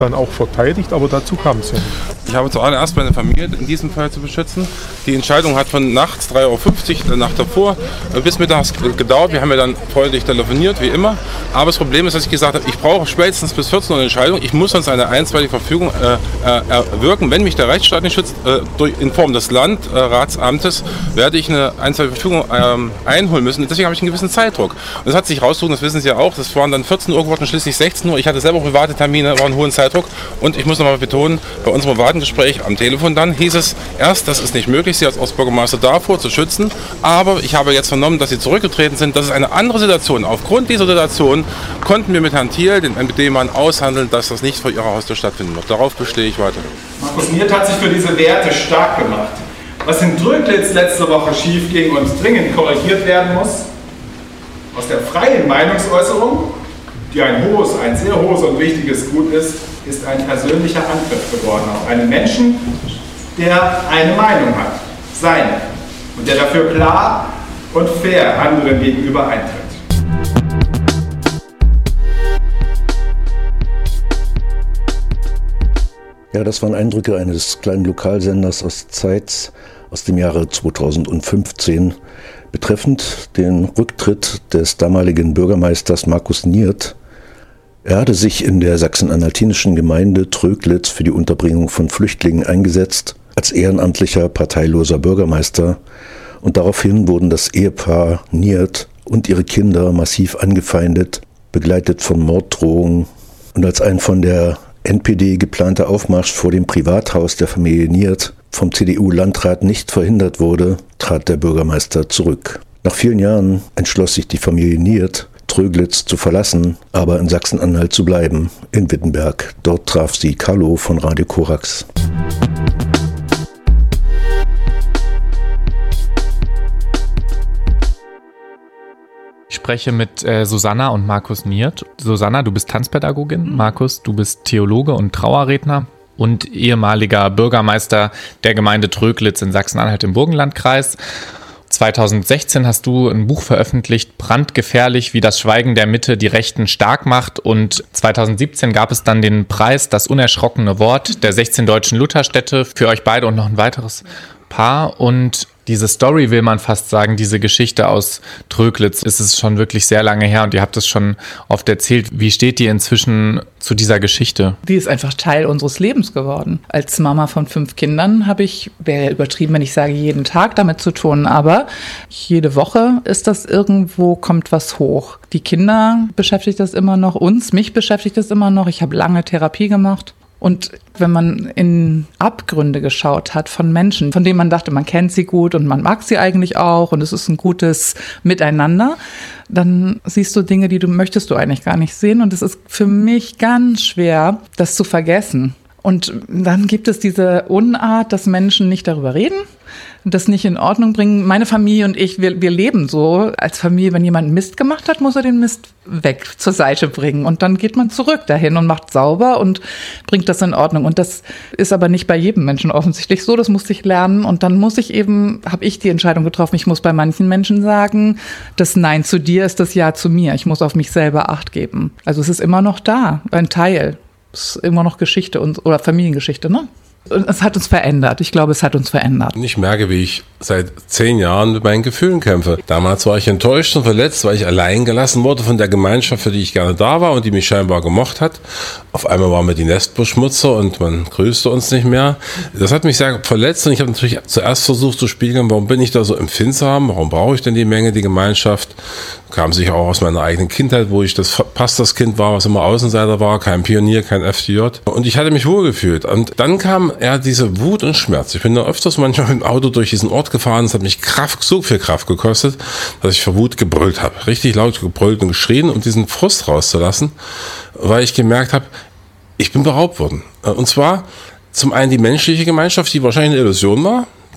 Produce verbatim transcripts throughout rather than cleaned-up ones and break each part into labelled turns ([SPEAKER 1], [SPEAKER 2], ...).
[SPEAKER 1] dann auch verteidigt, aber dazu kam es ja nicht.
[SPEAKER 2] Ich habe zuallererst meine Familie in diesem Fall zu beschützen. Die Entscheidung hat von nachts drei Uhr fünfzig, der Nacht davor, bis mittags gedauert. Wir haben ja dann freundlich telefoniert, wie immer. Aber das Problem ist, dass ich gesagt habe, ich brauche spätestens bis vierzehn Uhr eine Entscheidung. Ich muss sonst eine einstweilige Verfügung äh, äh, erwirken. Wenn mich der Rechtsstaat nicht schützt, äh, durch, in Form des Landratsamtes, werde ich eine einstweilige Verfügung äh, einholen müssen. Deswegen habe ich einen gewissen Zeitdruck. Und das hat sich rausgesucht, das wissen Sie ja auch. Das waren dann vierzehn Uhr geworden, schließlich sechzehn Uhr. Ich hatte selber private Termine, war einen hohen Zeitdruck. Und ich muss nochmal betonen, bei unserem privaten Gespräch am Telefon dann hieß es erst, das ist nicht möglich, Sie als Ostbürgermeister davor zu schützen. Aber ich habe jetzt vernommen, dass Sie zurückgetreten sind. Das ist eine andere Situation. Aufgrund dieser Situation konnten wir mit Herrn Thiel, den M P D-Mann, aushandeln, dass das nicht vor Ihrer Haustür stattfinden wird. Darauf bestehe ich weiter.
[SPEAKER 3] Markus Niert hat sich für diese Werte stark gemacht. Was in Dröglitz letzte Woche schief ging und dringend korrigiert werden muss, aus der freien Meinungsäußerung, die ein hohes, ein sehr hohes und wichtiges Gut ist, ist ein persönlicher Angriff geworden auf einen Menschen, der eine Meinung hat, seine, und der dafür klar und fair anderen gegenüber eintritt.
[SPEAKER 4] Ja, das waren Eindrücke eines kleinen Lokalsenders aus Zeitz aus dem Jahre zweitausendfünfzehn betreffend den Rücktritt des damaligen Bürgermeisters Markus Niert. Er hatte sich in der sachsen-anhaltinischen Gemeinde Tröglitz für die Unterbringung von Flüchtlingen eingesetzt, als ehrenamtlicher parteiloser Bürgermeister, und daraufhin wurden das Ehepaar Niert und ihre Kinder massiv angefeindet, begleitet von Morddrohungen, und als ein von der N P D geplanter Aufmarsch vor dem Privathaus der Familie Niert vom C D U-Landrat nicht verhindert wurde, trat der Bürgermeister zurück. Nach vielen Jahren entschloss sich die Familie Niert, Tröglitz zu verlassen, aber in Sachsen-Anhalt zu bleiben, in Wittenberg. Dort traf sie Carlo von Radio Korax.
[SPEAKER 5] Ich spreche mit äh, Susanna und Markus Niert. Susanna, du bist Tanzpädagogin. Markus, du bist Theologe und Trauerredner und ehemaliger Bürgermeister der Gemeinde Tröglitz in Sachsen-Anhalt im Burgenlandkreis. zweitausendsechzehn hast du ein Buch veröffentlicht, Brandgefährlich, wie das Schweigen der Mitte die Rechten stark macht. Und zweitausendsiebzehn gab es dann den Preis Das unerschrockene Wort der sechzehn deutschen Lutherstädte für euch beide und noch ein weiteres Paar. Und diese Story, will man fast sagen, diese Geschichte aus Tröglitz, ist es schon wirklich sehr lange her und ihr habt es schon oft erzählt. Wie steht ihr inzwischen zu dieser Geschichte?
[SPEAKER 6] Die ist einfach Teil unseres Lebens geworden. Als Mama von fünf Kindern habe ich, wäre übertrieben, wenn ich sage, jeden Tag damit zu tun, aber jede Woche ist das irgendwo, kommt was hoch. Die Kinder beschäftigt das immer noch, uns, mich beschäftigt das immer noch. Ich habe lange Therapie gemacht. Und wenn man in Abgründe geschaut hat von Menschen, von denen man dachte, man kennt sie gut und man mag sie eigentlich auch und es ist ein gutes Miteinander, dann siehst du Dinge, die du möchtest du eigentlich gar nicht sehen. Und es ist für mich ganz schwer, das zu vergessen. Und dann gibt es diese Unart, dass Menschen nicht darüber reden, das nicht in Ordnung bringen. Meine Familie und ich, wir, wir leben so als Familie, wenn jemand Mist gemacht hat, muss er den Mist weg zur Seite bringen. Und dann geht man zurück dahin und macht sauber und bringt das in Ordnung. Und das ist aber nicht bei jedem Menschen offensichtlich so. Das musste ich lernen. Und dann muss ich eben, habe ich die Entscheidung getroffen, ich muss bei manchen Menschen sagen, das Nein zu dir ist das Ja zu mir. Ich muss auf mich selber Acht geben. Also es ist immer noch da, ein Teil. Es ist immer noch Geschichte und, oder Familiengeschichte, ne? Und es hat uns verändert. Ich glaube, es hat uns verändert.
[SPEAKER 2] Ich merke, wie ich seit zehn Jahren mit meinen Gefühlen kämpfe. Damals war ich enttäuscht und verletzt, weil ich allein gelassen wurde von der Gemeinschaft, für die ich gerne da war und die mich scheinbar gemocht hat. Auf einmal waren wir die Nestbeschmutzer und man grüßte uns nicht mehr. Das hat mich sehr verletzt und ich habe natürlich zuerst versucht zu spiegeln, warum bin ich da so empfindsam, warum brauche ich denn die Menge, die Gemeinschaft. Kam sicher auch aus meiner eigenen Kindheit, wo ich das Pastorskind war, was immer Außenseiter war, kein Pionier, kein F D J. Und ich hatte mich wohlgefühlt. Und dann kam eher diese Wut und Schmerz. Ich bin da öfters manchmal mit dem Auto durch diesen Ort gefahren. Es hat mich Kraft, so viel Kraft gekostet, dass ich vor Wut gebrüllt habe. Richtig laut gebrüllt und geschrien, um diesen Frust rauszulassen, weil ich gemerkt habe, ich bin beraubt worden. Und zwar zum einen die menschliche Gemeinschaft, die wahrscheinlich eine Illusion war,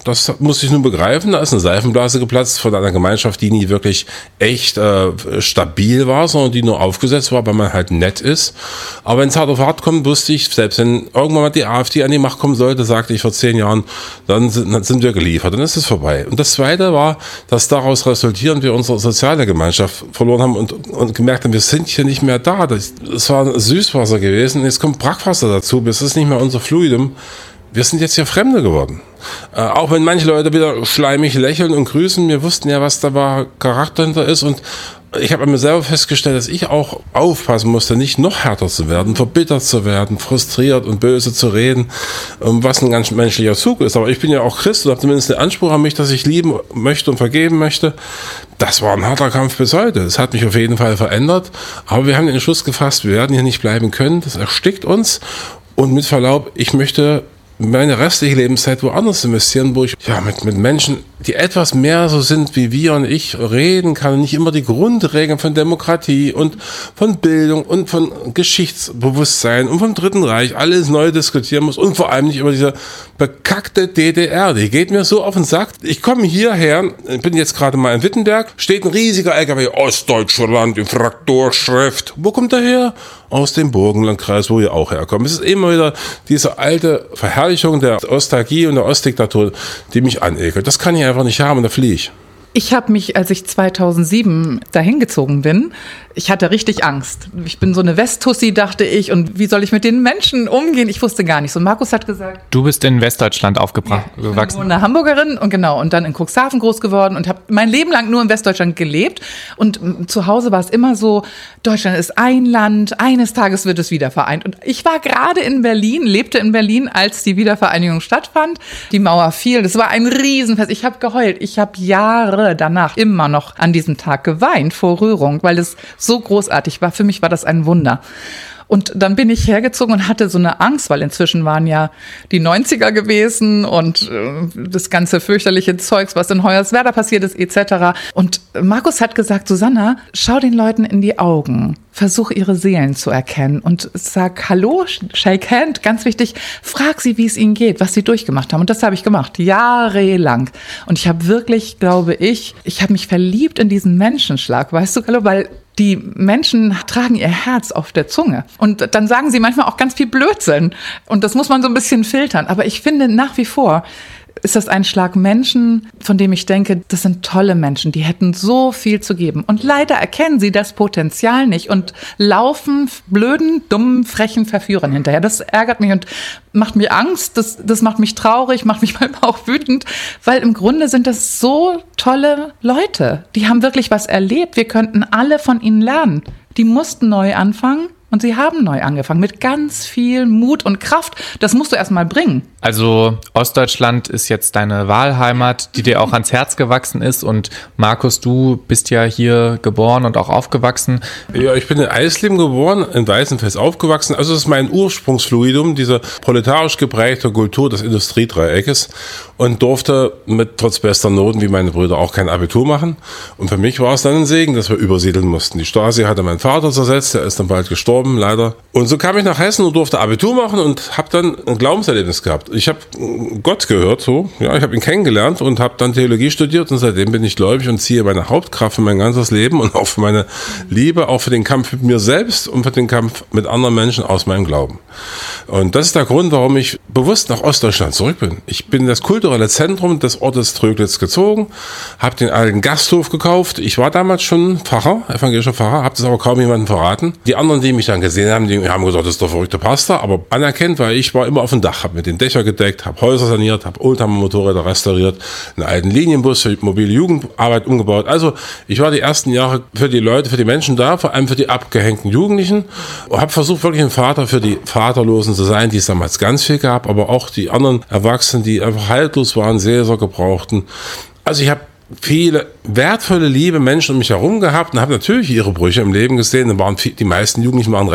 [SPEAKER 2] das musste ich nun begreifen. Da ist eine Seifenblase geplatzt von einer Gemeinschaft, die nie wirklich echt äh, stabil war, sondern die nur aufgesetzt war, weil man halt nett ist. Aber wenn es hart auf hart kommt, wusste ich, selbst wenn irgendwann mal die AfD an die Macht kommen sollte, sagte ich vor zehn Jahren, dann sind, dann sind wir geliefert, dann ist es vorbei. Und das Zweite war, dass daraus resultierend wir unsere soziale Gemeinschaft verloren haben und, und gemerkt haben, wir sind hier nicht mehr da. Das, das war Süßwasser gewesen, jetzt kommt Brackwasser dazu, das ist nicht mehr unser Fluidum. Wir sind jetzt hier Fremde geworden. Äh, auch wenn manche Leute wieder schleimig lächeln und grüßen, wir wussten ja, was da war, Charakter hinter ist. Und ich habe an mir selber festgestellt, dass ich auch aufpassen musste, nicht noch härter zu werden, verbittert zu werden, frustriert und böse zu reden, was ein ganz menschlicher Zug ist. Aber ich bin ja auch Christ und habe zumindest den Anspruch an mich, dass ich lieben möchte und vergeben möchte. Das war ein harter Kampf bis heute. Es hat mich auf jeden Fall verändert. Aber wir haben den Entschluss gefasst, wir werden hier nicht bleiben können. Das erstickt uns. Und mit Verlaub, ich möchte meine restliche Lebenszeit woanders investieren, wo ich ja mit, mit Menschen, die etwas mehr so sind wie wir und ich, reden kann und nicht immer die Grundregeln von Demokratie und von Bildung und von Geschichtsbewusstsein und vom Dritten Reich alles neu diskutieren muss und vor allem nicht über diese bekackte D D R. Die geht mir so auf den Sack. Ich komme hierher, bin jetzt gerade mal in Wittenberg, steht ein riesiger L K W, Ostdeutschland in Frakturschrift. Wo kommt der her? Aus dem Burgenlandkreis, wo wir auch herkommen. Es ist immer wieder diese alte Verherrlichung der Ostalgie und der Ostdiktatur, die mich anekelt. Das kann ich einfach nicht haben und da fliehe ich.
[SPEAKER 6] Ich habe mich, als ich zweitausendsieben dahin gezogen bin, ich hatte richtig Angst. Ich bin so eine Westtussi, dachte ich, und wie soll ich mit den Menschen umgehen? Ich wusste gar nicht. So, Markus hat gesagt...
[SPEAKER 5] Du bist in Westdeutschland aufgewachsen.
[SPEAKER 6] Ja, ich bin eine Hamburgerin und genau, und dann in Cuxhaven groß geworden und habe mein Leben lang nur in Westdeutschland gelebt. Und zu Hause war es immer so, Deutschland ist ein Land, eines Tages wird es wieder vereint. Und ich war gerade in Berlin, lebte in Berlin, als die Wiedervereinigung stattfand. Die Mauer fiel, das war ein Riesenfest. Ich habe geheult. Ich habe Jahre danach immer noch an diesem Tag geweint vor Rührung, weil es so großartig war. Für mich war das ein Wunder. Und dann bin ich hergezogen und hatte so eine Angst, weil inzwischen waren ja die neunziger gewesen und äh, das ganze fürchterliche Zeugs, was in Hoyerswerda passiert ist, et cetera. Und Markus hat gesagt, Susanna, schau den Leuten in die Augen. Versuch ihre Seelen zu erkennen und sag Hallo, shake hand, ganz wichtig, frag sie, wie es ihnen geht, was sie durchgemacht haben. Und das habe ich gemacht, jahrelang. Und ich habe wirklich, glaube ich, ich habe mich verliebt in diesen Menschenschlag, weißt du, weil die Menschen tragen ihr Herz auf der Zunge. Und dann sagen sie manchmal auch ganz viel Blödsinn. Und das muss man so ein bisschen filtern. Aber ich finde nach wie vor, ist das ein Schlag Menschen, von dem ich denke, das sind tolle Menschen, die hätten so viel zu geben. Und leider erkennen sie das Potenzial nicht und laufen blöden, dummen, frechen Verführern hinterher. Das ärgert mich und macht mir Angst, das, das macht mich traurig, macht mich manchmal auch wütend, weil im Grunde sind das so tolle Leute. Die haben wirklich was erlebt. Wir könnten alle von ihnen lernen. Die mussten neu anfangen. Und sie haben neu angefangen mit ganz viel Mut und Kraft. Das musst du erst mal bringen.
[SPEAKER 5] Also Ostdeutschland ist jetzt deine Wahlheimat, die dir auch ans Herz gewachsen ist. Und Markus, du bist ja hier geboren und auch aufgewachsen.
[SPEAKER 2] Ja, ich bin in Eisleben geboren, in Weißenfels aufgewachsen. Also das ist mein Ursprungsfluidum, diese proletarisch geprägte Kultur des Industriedreieckes. Und durfte mit trotz bester Noten, wie meine Brüder, auch kein Abitur machen. Und für mich war es dann ein Segen, dass wir übersiedeln mussten. Die Stasi hatte meinen Vater zersetzt, der ist dann bald gestorben, leider. Und so kam ich nach Hessen und durfte Abitur machen und habe dann ein Glaubenserlebnis gehabt. Ich habe Gott gehört, so, ja, ich habe ihn kennengelernt und habe dann Theologie studiert und seitdem bin ich gläubig und ziehe meine Hauptkraft für mein ganzes Leben und auch für meine Liebe, auch für den Kampf mit mir selbst und für den Kampf mit anderen Menschen aus meinem Glauben. Und das ist der Grund, warum ich bewusst nach Ostdeutschland zurück bin. Ich bin das kulturelle Zentrum des Ortes Tröglitz gezogen, habe den alten Gasthof gekauft. Ich war damals schon Pfarrer, evangelischer Pfarrer, habe das aber kaum jemandem verraten. Die anderen, die mich dann gesehen haben, die haben gesagt, das ist der verrückte Pastor, aber anerkennt, weil ich war immer auf dem Dach, habe mit den Dächer gedeckt, habe Häuser saniert, habe Oldtimer-Motorräder restauriert, einen alten Linienbus für die mobile Jugendarbeit umgebaut. Also ich war die ersten Jahre für die Leute, für die Menschen da, vor allem für die abgehängten Jugendlichen und habe versucht, wirklich ein Vater für die Vaterlosen zu sein, die es damals ganz viel gab, aber auch die anderen Erwachsenen, die einfach haltlos waren, Seelsorger brauchten. Also ich habe viele wertvolle, liebe Menschen um mich herum gehabt und habe natürlich ihre Brüche im Leben gesehen. Da waren die meisten Jugendlichen waren rechts.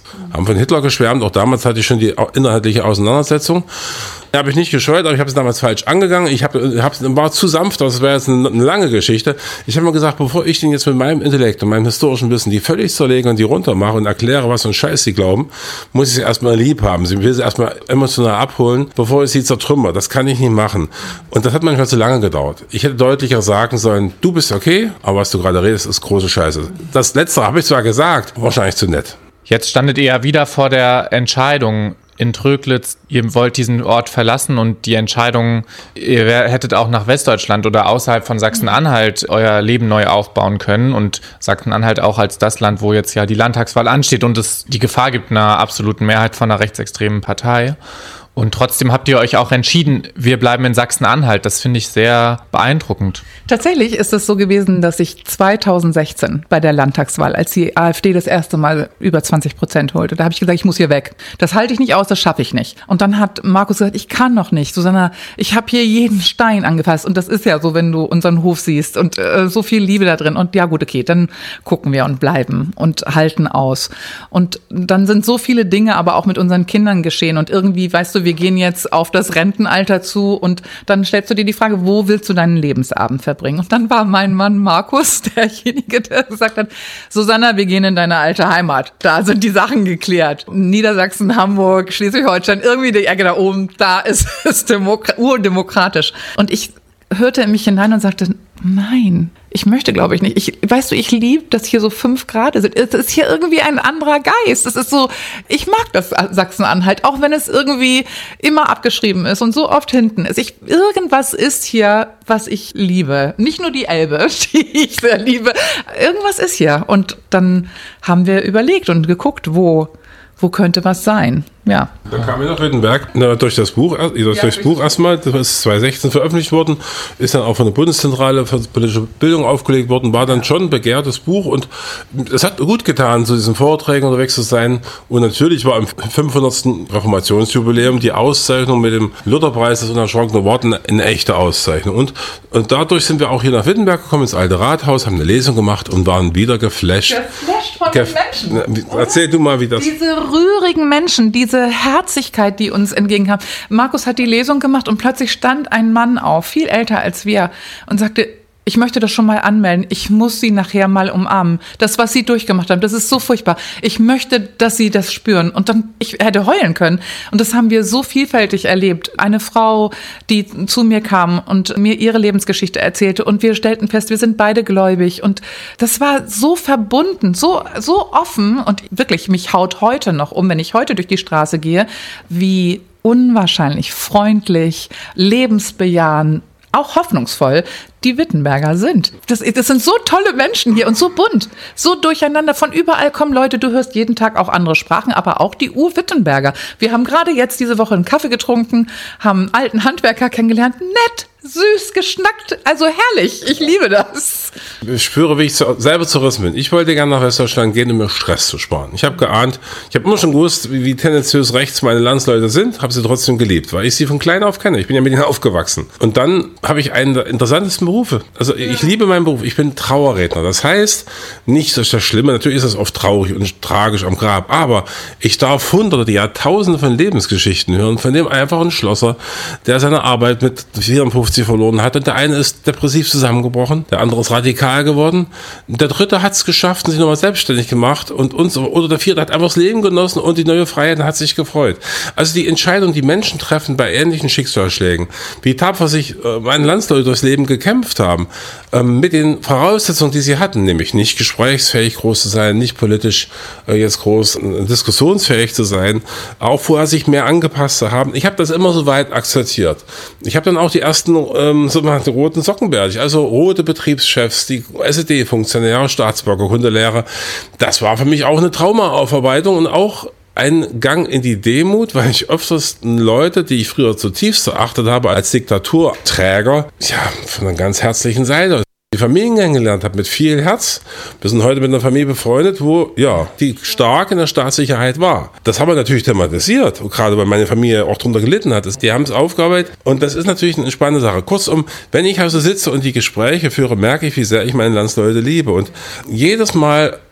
[SPEAKER 2] haben von Hitler geschwärmt, auch damals hatte ich schon die inhaltliche Auseinandersetzung. Da habe ich nicht gescheut, aber ich habe es damals falsch angegangen. Ich habe, hab, war zu sanft, das wäre jetzt eine, eine lange Geschichte. Ich habe mir gesagt, bevor ich den jetzt mit meinem Intellekt und meinem historischen Wissen die völlig zerlege und die runtermache und erkläre, was für ein Scheiß sie glauben, muss ich sie erstmal lieb haben. Ich will sie erstmal emotional abholen, bevor ich sie zertrümmer. Das kann ich nicht machen. Und das hat manchmal zu lange gedauert. Ich hätte deutlicher sagen sollen, du bist okay, aber was du gerade redest, ist große Scheiße. Das Letztere habe ich zwar gesagt, wahrscheinlich zu nett.
[SPEAKER 5] Jetzt standet ihr ja wieder vor der Entscheidung in Tröglitz, ihr wollt diesen Ort verlassen und die Entscheidung, ihr hättet auch nach Westdeutschland oder außerhalb von Sachsen-Anhalt euer Leben neu aufbauen können und Sachsen-Anhalt auch als das Land, wo jetzt ja die Landtagswahl ansteht und es die Gefahr gibt einer absoluten Mehrheit von einer rechtsextremen Partei. Und trotzdem habt ihr euch auch entschieden, wir bleiben in Sachsen-Anhalt. Das finde ich sehr beeindruckend.
[SPEAKER 6] Tatsächlich ist es so gewesen, dass ich zweitausendsechzehn bei der Landtagswahl, als die AfD das erste Mal über zwanzig Prozent holte, da habe ich gesagt, ich muss hier weg. Das halte ich nicht aus, das schaffe ich nicht. Und dann hat Markus gesagt, ich kann noch nicht. Susanna, ich habe hier jeden Stein angefasst. Und das ist ja so, wenn du unseren Hof siehst und äh, so viel Liebe da drin. Und ja gut, okay, dann gucken wir und bleiben und halten aus. Und dann sind so viele Dinge aber auch mit unseren Kindern geschehen. Und irgendwie, weißt du, wir gehen jetzt auf das Rentenalter zu und dann stellst du dir die Frage, wo willst du deinen Lebensabend verbringen? Und dann war mein Mann Markus derjenige, der gesagt hat, Susanna, wir gehen in deine alte Heimat. Da sind die Sachen geklärt. Niedersachsen, Hamburg, Schleswig-Holstein, irgendwie die Ecke da oben, da ist es demokra- urdemokratisch. Und ich hörte in mich hinein und sagte, nein, ich möchte, glaube ich, nicht. Ich, weißt du, ich liebe, dass hier so fünf Grad sind. Es ist hier irgendwie ein anderer Geist. Es ist so, ich mag das Sachsen-Anhalt, auch wenn es irgendwie immer abgeschrieben ist und so oft hinten ist. Ich, irgendwas ist hier, was ich liebe. Nicht nur die Elbe, die ich sehr liebe. Irgendwas ist hier. Und dann haben wir überlegt und geguckt, wo, wo könnte was sein. Ja.
[SPEAKER 2] Dann kam ich nach Wittenberg na, durch das Buch, durch ja, das Buch erstmal, das ist zweitausendsechzehn veröffentlicht worden, ist dann auch von der Bundeszentrale für politische Bildung aufgelegt worden, war dann schon ein begehrtes Buch und es hat gut getan, zu diesen Vorträgen unterwegs zu sein. Und natürlich war im fünfhundertsten Reformationsjubiläum die Auszeichnung mit dem Lutherpreis des unerschrockenen Worten eine echte Auszeichnung. Und, und dadurch sind wir auch hier nach Wittenberg gekommen, ins Alte Rathaus, haben eine Lesung gemacht und waren wieder geflasht.
[SPEAKER 6] Geflasht von Gef- den Menschen.
[SPEAKER 2] Na, erzähl du mal, wie das...
[SPEAKER 6] Diese rührigen Menschen, diese Herzlichkeit, die uns entgegenkam. Markus hat die Lesung gemacht und plötzlich stand ein Mann auf, viel älter als wir, und sagte, ich möchte das schon mal anmelden. Ich muss Sie nachher mal umarmen. Das, was Sie durchgemacht haben, das ist so furchtbar. Ich möchte, dass Sie das spüren. Und dann, ich hätte heulen können. Und das haben wir so vielfältig erlebt. Eine Frau, die zu mir kam und mir ihre Lebensgeschichte erzählte. Und wir stellten fest, wir sind beide gläubig. Und das war so verbunden, so, so offen. Und wirklich, mich haut heute noch um, wenn ich heute durch die Straße gehe, wie unwahrscheinlich freundlich, lebensbejahend, auch hoffnungsvoll die Wittenberger sind. Das, das sind so tolle Menschen hier und so bunt, so durcheinander. Von überall kommen Leute, du hörst jeden Tag auch andere Sprachen, aber auch die U-Wittenberger. Wir haben gerade jetzt diese Woche einen Kaffee getrunken, haben einen alten Handwerker kennengelernt. Nett, süß, geschnackt, also herrlich. Ich liebe das.
[SPEAKER 2] Ich spüre, wie ich zu, selber zerrissen bin. Ich wollte gerne nach Westdeutschland gehen, um mir Stress zu sparen. Ich habe geahnt, ich habe immer schon gewusst, wie, wie tendenziös rechts meine Landsleute sind, habe sie trotzdem geliebt, weil ich sie von klein auf kenne. Ich bin ja mit ihnen aufgewachsen. Und dann habe ich einen der interessantesten Berufe. Also ich liebe meinen Beruf. Ich bin Trauerredner. Das heißt, nicht so ist das Schlimme. Natürlich ist das oft traurig und tragisch am Grab. Aber ich darf hunderte, Jahrtausende von Lebensgeschichten hören, von dem einfachen Schlosser, der seine Arbeit mit vierundfünfzig verloren hat. Und der eine ist depressiv zusammengebrochen, der andere ist radikal geworden. Der dritte hat es geschafft und sich nochmal selbstständig gemacht. Und uns, oder der vierte hat einfach das Leben genossen und die neue Freiheit hat sich gefreut. Also die Entscheidung, die Menschen treffen bei ähnlichen Schicksalsschlägen, wie tapfer sich äh, meine Landsleute durchs Leben gekämpft haben, ähm, mit den Voraussetzungen, die sie hatten, nämlich nicht gesprächsfähig groß zu sein, nicht politisch äh, jetzt groß äh, diskussionsfähig zu sein, auch vorher sich mehr angepasst zu haben. Ich habe das immer so weit akzeptiert. Ich habe dann auch die ersten ähm, sogenannten roten Sockenbärtig, also rote Betriebschefs, die S E D-Funktionäre, Staatsbürger, Hundelehrer. Das war für mich auch eine Traumaaufarbeitung und auch ein Gang in die Demut, weil ich öfters Leute, die ich früher zutiefst erachtet habe als Diktaturträger, ja, von einer ganz herzlichen Seite die Familien kennengelernt habe, mit viel Herz. Wir sind heute mit einer Familie befreundet, wo, ja, die stark in der Staatssicherheit war. Das haben wir natürlich thematisiert, gerade weil meine Familie auch drunter gelitten hat. Die haben es aufgearbeitet und das ist natürlich eine spannende Sache. Kurzum, wenn ich also sitze und die Gespräche führe, merke ich, wie sehr ich meine Landsleute liebe und jedes Mal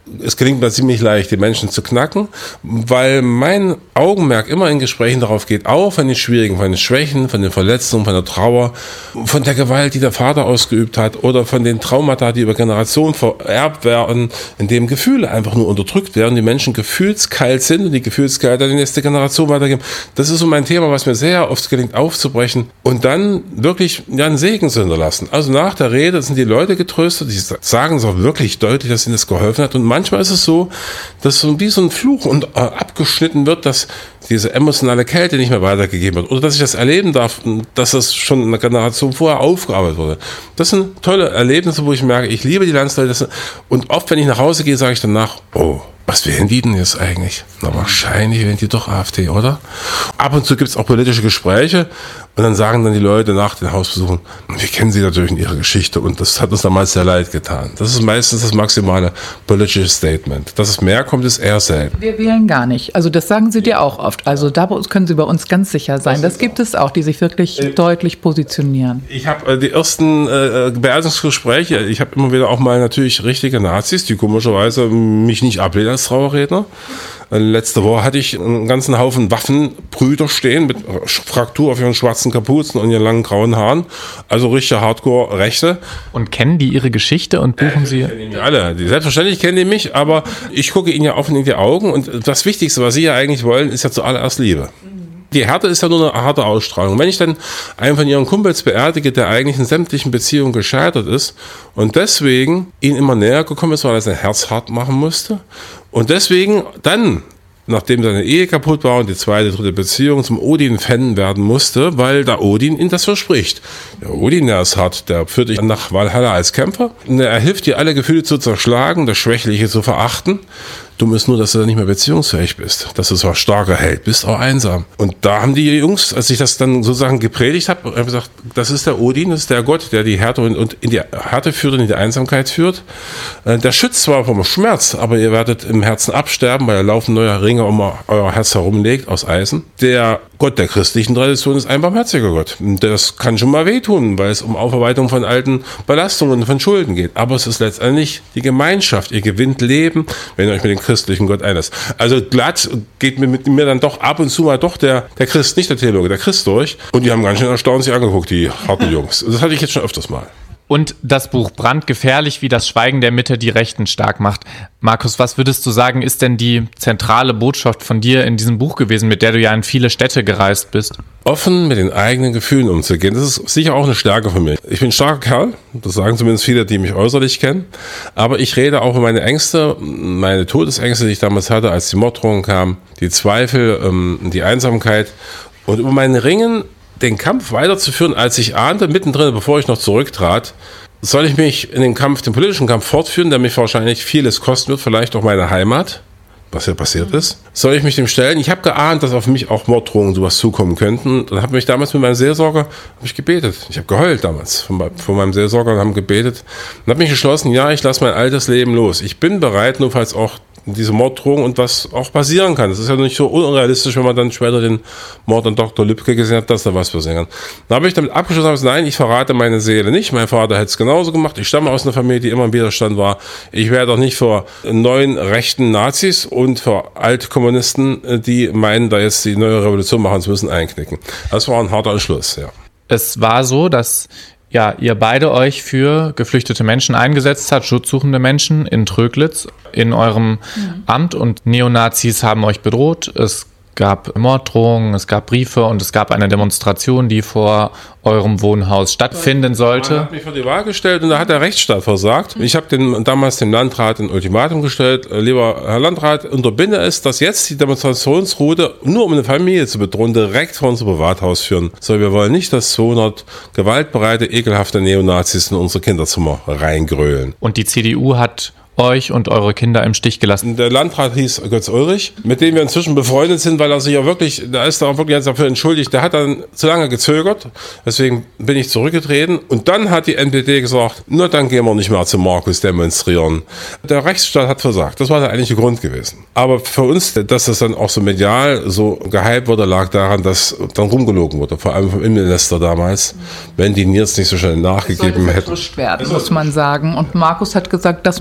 [SPEAKER 2] es gelingt mir ziemlich leicht, die Menschen zu knacken, weil mein Augenmerk immer in Gesprächen darauf geht, auch von den Schwierigen, von den Schwächen, von den Verletzungen, von der Trauer, von der Gewalt, die der Vater ausgeübt hat oder von den Traumata, die über Generationen vererbt werden, in dem Gefühle einfach nur unterdrückt werden, die Menschen gefühlskalt sind und die Gefühlskalt an die nächste Generation weitergeben. Das ist so mein Thema, was mir sehr oft gelingt aufzubrechen und dann wirklich ja, einen Segen zu hinterlassen. Also nach der Rede sind die Leute getröstet, die sagen es auch wirklich deutlich, dass ihnen das geholfen hat. Und manchmal ist es so, dass so wie so ein Fluch und, äh, abgeschnitten wird, dass diese emotionale Kälte nicht mehr weitergegeben wird. Oder dass ich das erleben darf, dass das schon eine Generation vorher aufgearbeitet wurde. Das sind tolle Erlebnisse, wo ich merke, ich liebe die Landsleute. Und oft, wenn ich nach Hause gehe, sage ich danach, oh, was wählen die denn jetzt eigentlich? Na, wahrscheinlich wählen die doch AfD, oder? Ab und zu gibt es auch politische Gespräche und dann sagen dann die Leute nach den Hausbesuchen, wir kennen sie natürlich in ihrer Geschichte und das hat uns damals sehr leid getan. Das ist meistens das maximale politische Statement. Dass es mehr kommt, ist eher selten.
[SPEAKER 6] Wir wählen gar nicht. Also das sagen sie dir auch oft. Also da können sie bei uns ganz sicher sein. Das gibt es auch, die sich wirklich äh, deutlich positionieren.
[SPEAKER 2] Ich habe äh, die ersten äh, Beerdigungsgespräche, ich habe immer wieder auch mal natürlich richtige Nazis, die komischerweise mich nicht ablehnen als Trauerredner. Letzte Woche hatte ich einen ganzen Haufen Waffenbrüder stehen mit Fraktur auf ihren schwarzen Kapuzen und ihren langen grauen Haaren. Also richtige Hardcore-Rechte.
[SPEAKER 5] Und kennen die ihre Geschichte und buchen äh, sie?
[SPEAKER 2] Kennen die alle. Die, selbstverständlich kennen die mich, aber ich gucke ihnen ja offen in die Augen. Und das Wichtigste, was sie ja eigentlich wollen, ist ja zuallererst Liebe. Die Härte ist ja nur eine harte Ausstrahlung. Wenn ich dann einen von ihren Kumpels beerdige, der eigentlich in sämtlichen Beziehungen gescheitert ist und deswegen ihnen immer näher gekommen ist, weil er sein Herz hart machen musste und deswegen dann, nachdem seine Ehe kaputt war und die zweite, dritte Beziehung zum Odin-Fan werden musste, weil der Odin ihm das verspricht. Der Odin, der ist hart, der führt dich nach Valhalla als Kämpfer. Er hilft dir, alle Gefühle zu zerschlagen, das Schwächliche zu verachten. Dumm ist nur, dass du nicht mehr beziehungsfähig bist. Dass du zwar starker Held bist, auch einsam. Und da haben die Jungs, als ich das dann sozusagen gepredigt habe, haben gesagt, das ist der Odin, das ist der Gott, der die Härte und in die Härte führt und in die Einsamkeit führt. Der schützt zwar vom Schmerz, aber ihr werdet im Herzen absterben, weil er laufen neuer Ringe um euer Herz herumlegt aus Eisen. Der Gott der christlichen Tradition ist ein barmherziger Gott. Das kann schon mal wehtun, weil es um Aufarbeitung von alten Belastungen und von Schulden geht. Aber es ist letztendlich die Gemeinschaft. Ihr gewinnt Leben, wenn ihr euch mit den christlichen Gott einlässt. Also glatt geht mir mit mir dann doch ab und zu mal doch der, der Christ, nicht der Theologe, der Christ durch. Und die haben ganz schön erstaunt sich angeguckt, die harten Jungs. Das hatte ich jetzt schon öfters mal.
[SPEAKER 5] Und das Buch Brandgefährlich, wie das Schweigen der Mitte die Rechten stark macht. Markus, was würdest du sagen, ist denn die zentrale Botschaft von dir in diesem Buch gewesen, mit der du ja in viele Städte gereist bist?
[SPEAKER 2] Offen mit den eigenen Gefühlen umzugehen, das ist sicher auch eine Stärke von mir. Ich bin ein starker Kerl, das sagen zumindest viele, die mich äußerlich kennen. Aber ich rede auch über meine Ängste, meine Todesängste, die ich damals hatte, als die Morddrohung kam, die Zweifel, die Einsamkeit und über meinen Ringen, den Kampf weiterzuführen, als ich ahnte, mittendrin, bevor ich noch zurücktrat, soll ich mich in den Kampf, den politischen Kampf fortführen, der mich wahrscheinlich vieles kosten wird, vielleicht auch meine Heimat, was ja passiert ist. Soll ich mich dem stellen? Ich habe geahnt, dass auf mich auch Morddrohungen sowas zukommen könnten und habe mich damals mit meinem Seelsorger hab ich gebetet. Ich habe geheult damals von, von meinem Seelsorger und haben gebetet und habe mich entschlossen, ja, ich lasse mein altes Leben los. Ich bin bereit, nur falls auch diese Morddrohung und was auch passieren kann. Das ist ja nicht so unrealistisch, wenn man dann später den Mord an Doktor Lübcke gesehen hat, dass da was passieren kann. Da habe ich damit abgeschlossen, habe gesagt, nein, ich verrate meine Seele nicht. Mein Vater hätte es genauso gemacht. Ich stamme aus einer Familie, die immer im Widerstand war. Ich werde auch nicht vor neuen rechten Nazis und vor Altkommunisten, die meinen, da jetzt die neue Revolution machen zu müssen, einknicken. Das war ein harter Entschluss, ja.
[SPEAKER 5] Es war so, dass ja, ihr beide euch für geflüchtete Menschen eingesetzt habt, schutzsuchende Menschen in Tröglitz, in eurem mhm. Amt, und Neonazis haben euch bedroht. Es gab Morddrohungen, es gab Briefe und es gab eine Demonstration, die vor eurem Wohnhaus stattfinden sollte.
[SPEAKER 2] Man hat mich vor die Wahl gestellt und da hat der Rechtsstaat versagt. Ich habe den, damals dem Landrat ein Ultimatum gestellt. Lieber Herr Landrat, unterbinde es, dass jetzt die Demonstrationsroute, nur um eine Familie zu bedrohen, direkt vor unser Privathaus führen soll. Wir wollen nicht, dass zweihundert gewaltbereite, ekelhafte Neonazis in unsere Kinderzimmer reingrölen.
[SPEAKER 5] Und die C D U hat euch und eure Kinder im Stich gelassen.
[SPEAKER 2] Der Landrat hieß Götz Ulrich, mit dem wir inzwischen befreundet sind, weil er sich ja wirklich, da ist er auch wirklich jetzt dafür entschuldigt, der hat dann zu lange gezögert, deswegen bin ich zurückgetreten und dann hat die N P D gesagt, na dann gehen wir nicht mehr zu Markus demonstrieren. Der Rechtsstaat hat versagt, das war der eigentliche Grund gewesen. Aber für uns, dass das dann auch so medial so gehypt wurde, lag daran, dass dann rumgelogen wurde, vor allem vom Innenminister damals, wenn die Nils nicht so schnell nachgegeben hätten.
[SPEAKER 6] Werden, muss man sagen. Und Markus hat gesagt, das mache ich nicht mehr.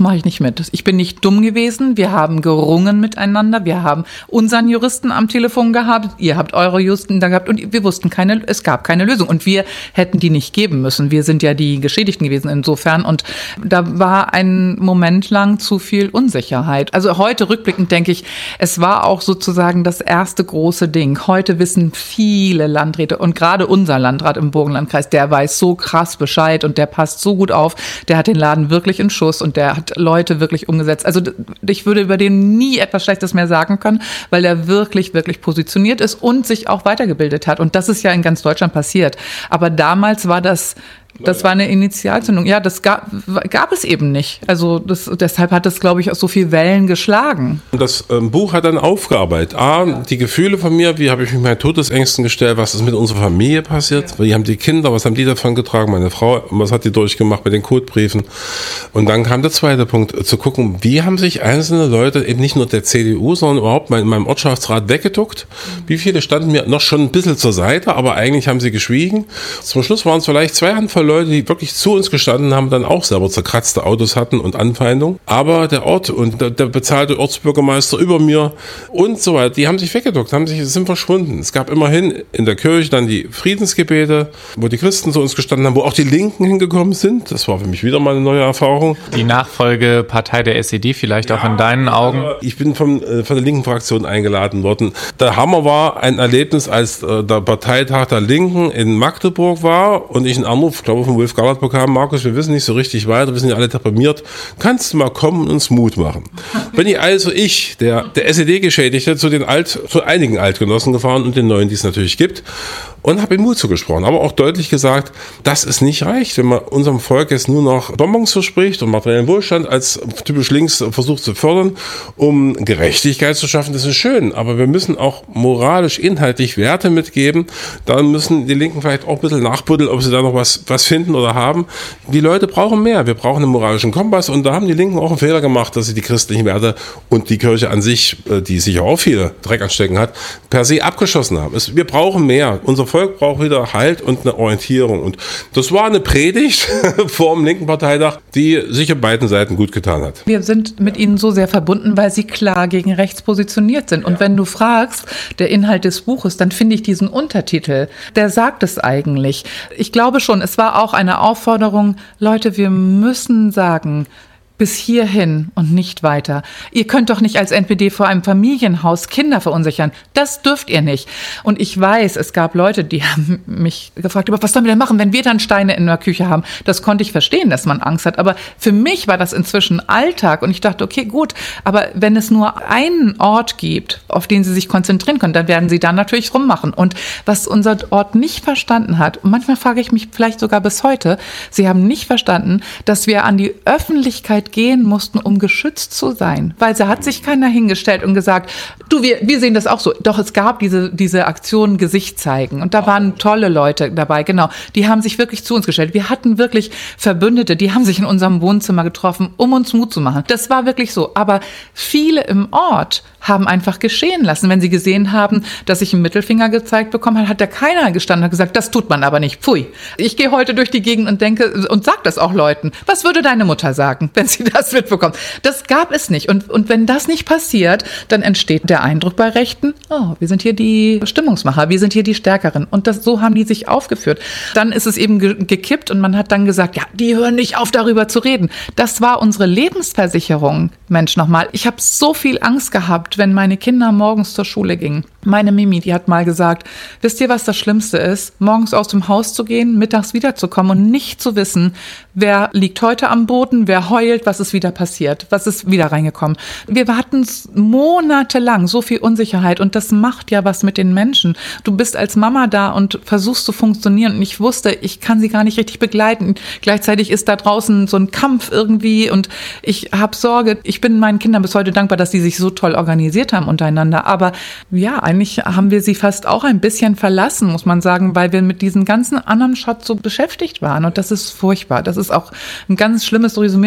[SPEAKER 6] mit. Ich bin nicht dumm gewesen. Wir haben gerungen miteinander. Wir haben unseren Juristen am Telefon gehabt. Ihr habt eure Juristen da gehabt und wir wussten keine, es gab keine Lösung. Und wir hätten die nicht geben müssen. Wir sind ja die Geschädigten gewesen insofern. Und da war ein Moment lang zu viel Unsicherheit. Also heute rückblickend denke ich, es war auch sozusagen das erste große Ding. Heute wissen viele Landräte und gerade unser Landrat im Burgenlandkreis, der weiß so krass Bescheid und der passt so gut auf. Der hat den Laden wirklich in Schuss und der hat Leute wirklich umgesetzt. Also ich würde über den nie etwas Schlechtes mehr sagen können, weil er wirklich, wirklich positioniert ist und sich auch weitergebildet hat. Und das ist ja in ganz Deutschland passiert. Aber damals war das Das war eine Initialzündung. Ja, das gab, gab es eben nicht. Also das, deshalb hat das, glaube ich, auch so viel Wellen geschlagen.
[SPEAKER 2] Das ähm, Buch hat dann aufgearbeitet. A, die Gefühle von mir, wie habe ich mich meinen Todesängsten gestellt, was ist mit unserer Familie passiert, wie haben die Kinder, was haben die davon getragen, meine Frau, was hat die durchgemacht mit den Codebriefen. Und dann kam der zweite Punkt, zu gucken, wie haben sich einzelne Leute, eben nicht nur der C D U, sondern überhaupt in meinem Ortschaftsrat weggeduckt. Wie viele standen mir noch schon ein bisschen zur Seite, aber eigentlich haben sie geschwiegen. Zum Schluss waren es vielleicht zwei Handvoll Leute, die wirklich zu uns gestanden haben, dann auch selber zerkratzte Autos hatten und Anfeindung. Aber der Ort und der, der bezahlte Ortsbürgermeister über mir und so weiter, die haben sich weggeduckt, haben sich, sind verschwunden. Es gab immerhin in der Kirche dann die Friedensgebete, wo die Christen zu uns gestanden haben, wo auch die Linken hingekommen sind. Das war für mich wieder mal eine neue Erfahrung.
[SPEAKER 5] Die Nachfolgepartei der S E D vielleicht ja, auch in deinen Augen?
[SPEAKER 2] Ich bin von, äh, von der linken Fraktion eingeladen worden. Der Hammer war ein Erlebnis, als äh, der Parteitag der Linken in Magdeburg war und ich einen Anruf, glaube von Wolf Gallert bekam: Markus, wir wissen nicht so richtig weiter, wir sind ja alle deprimiert. Kannst du mal kommen und uns Mut machen? Bin ich also ich, der, der S E D-Geschädigte, zu den Alt, zu einigen Altgenossen gefahren und den neuen, die es natürlich gibt, und habe ihm Mut zugesprochen, aber auch deutlich gesagt, dass es nicht reicht, wenn man unserem Volk jetzt nur noch Bonbons verspricht und materiellen Wohlstand als typisch links versucht zu fördern, um Gerechtigkeit zu schaffen. Das ist schön, aber wir müssen auch moralisch, inhaltlich Werte mitgeben. Dann müssen die Linken vielleicht auch ein bisschen nachbuddeln, ob sie da noch was, was finden oder haben. Die Leute brauchen mehr. Wir brauchen einen moralischen Kompass und da haben die Linken auch einen Fehler gemacht, dass sie die christlichen Werte und die Kirche an sich, die sicher auch viele Dreck anstecken hat, per se abgeschossen haben. Es, wir brauchen mehr. Unser Volk braucht wieder Halt und eine Orientierung. Und das war eine Predigt vor dem linken Parteitag, die sicher beiden Seiten gut getan hat.
[SPEAKER 6] Wir sind mit ihnen so sehr verbunden, weil sie klar gegen rechts positioniert sind. Und ja. Wenn du fragst, der Inhalt des Buches, dann finde ich diesen Untertitel, der sagt es eigentlich. Ich glaube schon, es war auch eine Aufforderung, Leute, wir müssen sagen, bis hierhin und nicht weiter. Ihr könnt doch nicht als N P D vor einem Familienhaus Kinder verunsichern. Das dürft ihr nicht. Und ich weiß, es gab Leute, die haben mich gefragt, was sollen wir denn machen, wenn wir dann Steine in der Küche haben? Das konnte ich verstehen, dass man Angst hat. Aber für mich war das inzwischen Alltag. Und ich dachte, okay, gut, aber wenn es nur einen Ort gibt, auf den sie sich konzentrieren können, dann werden sie da natürlich rummachen. Und was unser Ort nicht verstanden hat, und manchmal frage ich mich vielleicht sogar bis heute, sie haben nicht verstanden, dass wir an die Öffentlichkeit gehen mussten, um geschützt zu sein. Weil da hat sich keiner hingestellt und gesagt, du, wir, wir sehen das auch so. Doch es gab diese, diese Aktion Gesicht zeigen. Und da waren tolle Leute dabei, genau. Die haben sich wirklich zu uns gestellt. Wir hatten wirklich Verbündete, die haben sich in unserem Wohnzimmer getroffen, um uns Mut zu machen. Das war wirklich so. Aber viele im Ort haben einfach geschehen lassen. Wenn sie gesehen haben, dass ich einen Mittelfinger gezeigt bekommen habe, hat da keiner gestanden und gesagt, das tut man aber nicht. Pfui. Ich gehe heute durch die Gegend und denke und sage das auch Leuten. Was würde deine Mutter sagen, wenn sie das mitbekommt? Das gab es nicht. Und, und wenn das nicht passiert, dann entsteht der Eindruck bei Rechten, oh, wir sind hier die Stimmungsmacher, wir sind hier die Stärkeren. Und das, so haben die sich aufgeführt. Dann ist es eben ge- gekippt und man hat dann gesagt, ja, die hören nicht auf, darüber zu reden. Das war unsere Lebensversicherung. Mensch, nochmal. Ich habe so viel Angst gehabt, wenn meine Kinder morgens zur Schule gingen. Meine Mimi, die hat mal gesagt, wisst ihr, was das Schlimmste ist? Morgens aus dem Haus zu gehen, mittags wiederzukommen und nicht zu wissen, wer liegt heute am Boden, wer heult, was ist wieder passiert, was ist wieder reingekommen. Wir hatten monatelang so viel Unsicherheit und das macht ja was mit den Menschen. Du bist als Mama da und versuchst zu funktionieren und ich wusste, ich kann sie gar nicht richtig begleiten. Gleichzeitig ist da draußen so ein Kampf irgendwie und ich habe Sorge. Ich bin meinen Kindern bis heute dankbar, dass sie sich so toll organisiert haben untereinander. Aber ja, eigentlich haben wir sie fast auch ein bisschen verlassen, muss man sagen, weil wir mit diesem ganzen anderen Schatz so beschäftigt waren. Und das ist furchtbar. Das ist auch ein ganz schlimmes Resümee als Mama.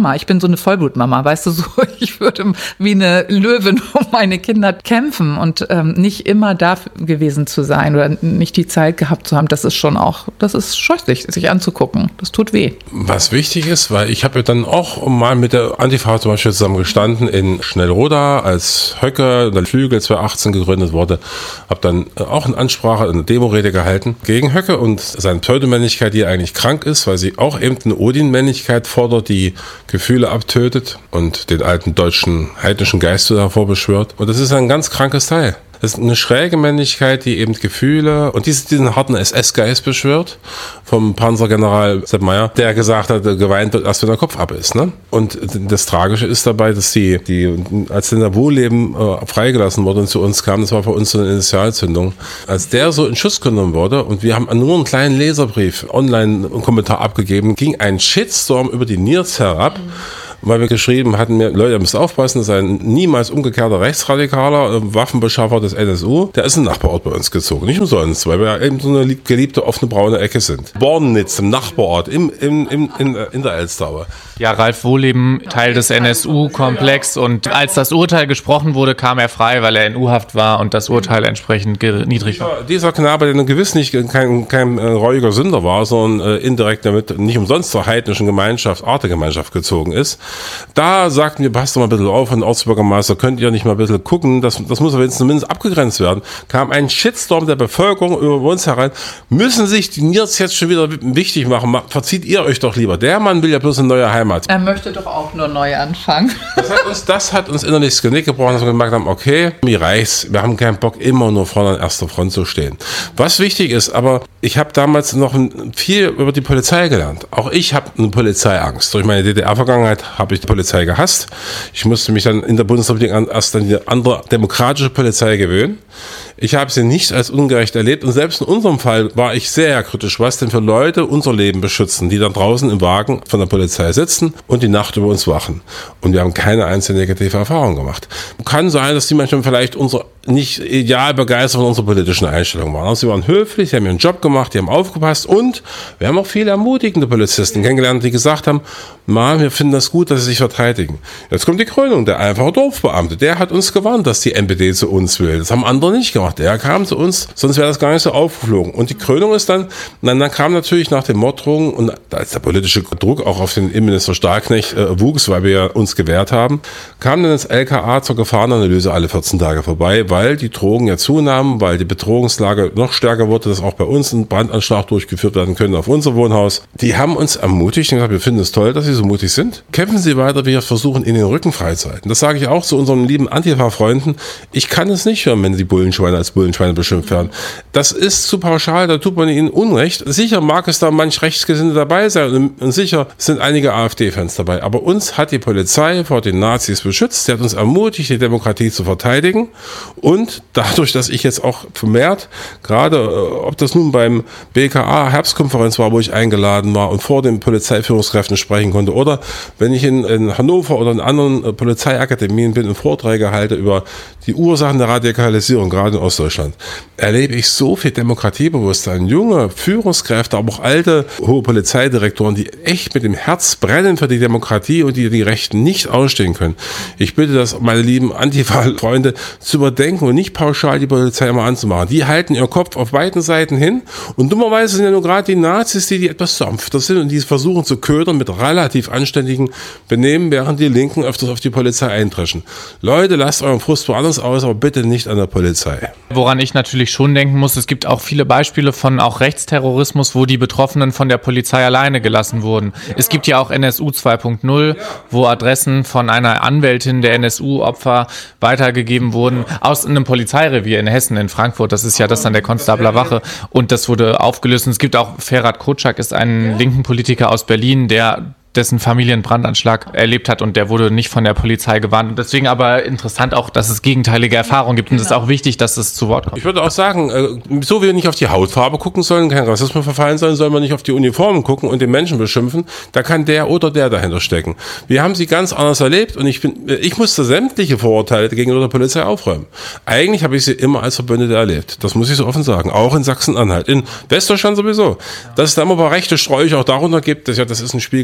[SPEAKER 6] Mama. Ich bin so eine Vollblutmama, weißt du, so ich würde wie eine Löwin um meine Kinder kämpfen und ähm, nicht immer da gewesen zu sein oder nicht die Zeit gehabt zu haben, das ist schon auch, das ist scheußlich, sich anzugucken. Das tut weh.
[SPEAKER 2] Was wichtig ist, weil ich habe ja dann auch mal mit der Antifa zum Beispiel zusammen gestanden in Schnellroda, als Höcke, der Flügel zweitausendachtzehn gegründet wurde, habe dann auch eine Ansprache, eine Demorede gehalten gegen Höcke und seine Pseudomännlichkeit, die eigentlich krank ist, weil sie auch eben eine Odin-Männlichkeit fordert, die Gefühle abtötet und den alten deutschen heidnischen Geist hervorbeschwört. Und das ist ein ganz krankes Teil. Das ist eine schräge Männlichkeit, die eben Gefühle und diesen, diesen harten S S-Geist beschwört vom Panzergeneral Sepp Meyer, der gesagt hat, geweint wird erst, wenn der Kopf ab ist. Ne? Und das Tragische ist dabei, dass die, die als der Wohlleben äh, freigelassen wurde und zu uns kam, das war für uns so eine Initialzündung, als der so in Schuss genommen wurde und wir haben nur einen kleinen Leserbrief, online einen Kommentar abgegeben, ging ein Shitstorm über die N I R S herab, weil wir geschrieben hatten, wir, Leute, ihr müsst aufpassen, das ist ein niemals umgekehrter Rechtsradikaler, äh, Waffenbeschaffer des N S U, der ist in den Nachbarort bei uns gezogen. Nicht umsonst, weil wir ja eben so eine geliebte offene braune Ecke sind. Bornitz, im Nachbarort, im, im, im, in, in der Elstaue.
[SPEAKER 5] Ja, Ralf Wohleben, Teil des N S U-Komplex und als das Urteil gesprochen wurde, kam er frei, weil er in U-Haft war und das Urteil entsprechend niedrig war.
[SPEAKER 2] Dieser, dieser Knabe, der gewiss nicht kein, kein äh, reuiger Sünder war, sondern äh, indirekt damit nicht umsonst zur heidnischen Gemeinschaft, Artegemeinschaft gezogen ist, da sagten wir, passt doch mal ein bisschen auf, und Ortsbürgermeister, könnt ihr nicht mal ein bisschen gucken, das, das muss aber jetzt zumindest abgegrenzt werden. Kam ein Shitstorm der Bevölkerung über uns herein, müssen sich die N I R S jetzt schon wieder wichtig machen, verzieht ihr euch doch lieber. Der Mann will ja bloß eine neue Heimat.
[SPEAKER 6] Er möchte doch auch nur neu anfangen.
[SPEAKER 2] Das hat uns, das hat uns innerlich das Genick gebrochen, dass wir gemerkt haben, okay, mir reicht's, wir haben keinen Bock, immer nur vorne an erster Front zu stehen. Was wichtig ist, aber ich habe damals noch viel über die Polizei gelernt. Auch ich habe eine Polizeiangst. Durch meine D D R-Vergangenheit habe ich die Polizei gehasst. Ich musste mich dann in der Bundesrepublik erst an die andere demokratische Polizei gewöhnen. Ich habe sie nicht als ungerecht erlebt und selbst in unserem Fall war ich sehr kritisch, was denn für Leute unser Leben beschützen, die dann draußen im Wagen von der Polizei sitzen und die Nacht über uns wachen. Und wir haben keine einzige negative Erfahrung gemacht. Kann sein, dass die manchmal vielleicht unsere nicht ideal begeistert von unserer politischen Einstellung waren. Also sie waren höflich, sie haben ihren Job gemacht, die haben aufgepasst und wir haben auch viele ermutigende Polizisten kennengelernt, die gesagt haben, Mann, wir finden das gut, dass sie sich verteidigen. Jetzt kommt die Krönung, der einfache Dorfbeamte, der hat uns gewarnt, dass die N P D zu uns will. Das haben andere nicht gemacht. Der kam zu uns, sonst wäre das gar nicht so aufgeflogen. Und die Krönung ist dann, dann, dann kam natürlich nach den Morddrohungen und als der politische Druck auch auf den Innenminister Stahlknecht äh, wuchs, weil wir uns gewehrt haben, kam dann das L K A zur Gefahrenanalyse alle vierzehn Tage vorbei, weil die Drogen ja zunahmen, weil die Bedrohungslage noch stärker wurde, dass auch bei uns ein Brandanschlag durchgeführt werden könnte auf unser Wohnhaus. Die haben uns ermutigt und gesagt, wir finden es toll, dass Sie so mutig sind. Kämpfen Sie weiter, wir versuchen, Ihnen den Rücken freizuhalten. Das sage ich auch zu unseren lieben Antifa-Freunden. Ich kann es nicht hören, wenn die Bullenschweine als Bullenschweine beschimpft werden. Das ist zu pauschal, da tut man ihnen Unrecht. Sicher mag es da manch Rechtsgesinnte dabei sein und sicher sind einige AfD-Fans dabei. Aber uns hat die Polizei vor den Nazis beschützt. Sie hat uns ermutigt, die Demokratie zu verteidigen. Und dadurch, dass ich jetzt auch vermehrt, gerade ob das nun beim B K A Herbstkonferenz war, wo ich eingeladen war und vor den Polizeiführungskräften sprechen konnte, oder wenn ich in, in Hannover oder in anderen Polizeiakademien bin und Vorträge halte über die Ursachen der Radikalisierung, gerade in Ostdeutschland, erlebe ich so viel Demokratiebewusstsein. Junge Führungskräfte, aber auch alte hohe Polizeidirektoren, die echt mit dem Herz brennen für die Demokratie und die die Rechten nicht ausstehen können. Ich bitte das, meine lieben Antifa-Freunde, zu überdenken und nicht pauschal die Polizei immer anzumachen. Die halten ihren Kopf auf beiden Seiten hin und dummerweise sind ja nur gerade die Nazis, die, die etwas sanfter sind und die versuchen zu ködern mit relativ anständigen Benehmen, während die Linken öfters auf die Polizei eindreschen. Leute, lasst euren Frust woanders aus, aber bitte nicht an der Polizei.
[SPEAKER 5] Woran ich natürlich schon denken muss, es gibt auch viele Beispiele von auch Rechtsterrorismus, wo die Betroffenen von der Polizei alleine gelassen wurden. Es gibt ja auch N S U zwei Punkt null, wo Adressen von einer Anwältin der N S U-Opfer weitergegeben wurden aus einem Polizeirevier in Hessen, in Frankfurt. Das ist ja das an der Konstabler Wache. Und das wurde aufgelöst. Und es gibt auch, Ferhat Kocak ist ein linken Politiker aus Berlin, der dessen Familie einen Brandanschlag erlebt hat und der wurde nicht von der Polizei gewarnt. Und deswegen aber interessant auch, dass es gegenteilige Erfahrungen gibt und es ist auch wichtig, dass es zu Wort kommt.
[SPEAKER 2] Ich würde auch sagen, so wie wir nicht auf die Hautfarbe gucken sollen, kein Rassismus verfallen sollen, soll man nicht auf die Uniformen gucken und den Menschen beschimpfen. Da kann der oder der dahinter stecken. Wir haben sie ganz anders erlebt und ich bin, ich musste sämtliche Vorurteile gegenüber der Polizei aufräumen. Eigentlich habe ich sie immer als Verbündete erlebt. Das muss ich so offen sagen. Auch in Sachsen-Anhalt. In Westdeutschland sowieso. Dass es da immer ein paar rechte Sträuche auch darunter gibt, das, ja, das ist ein Spiegel der Gesellschaft.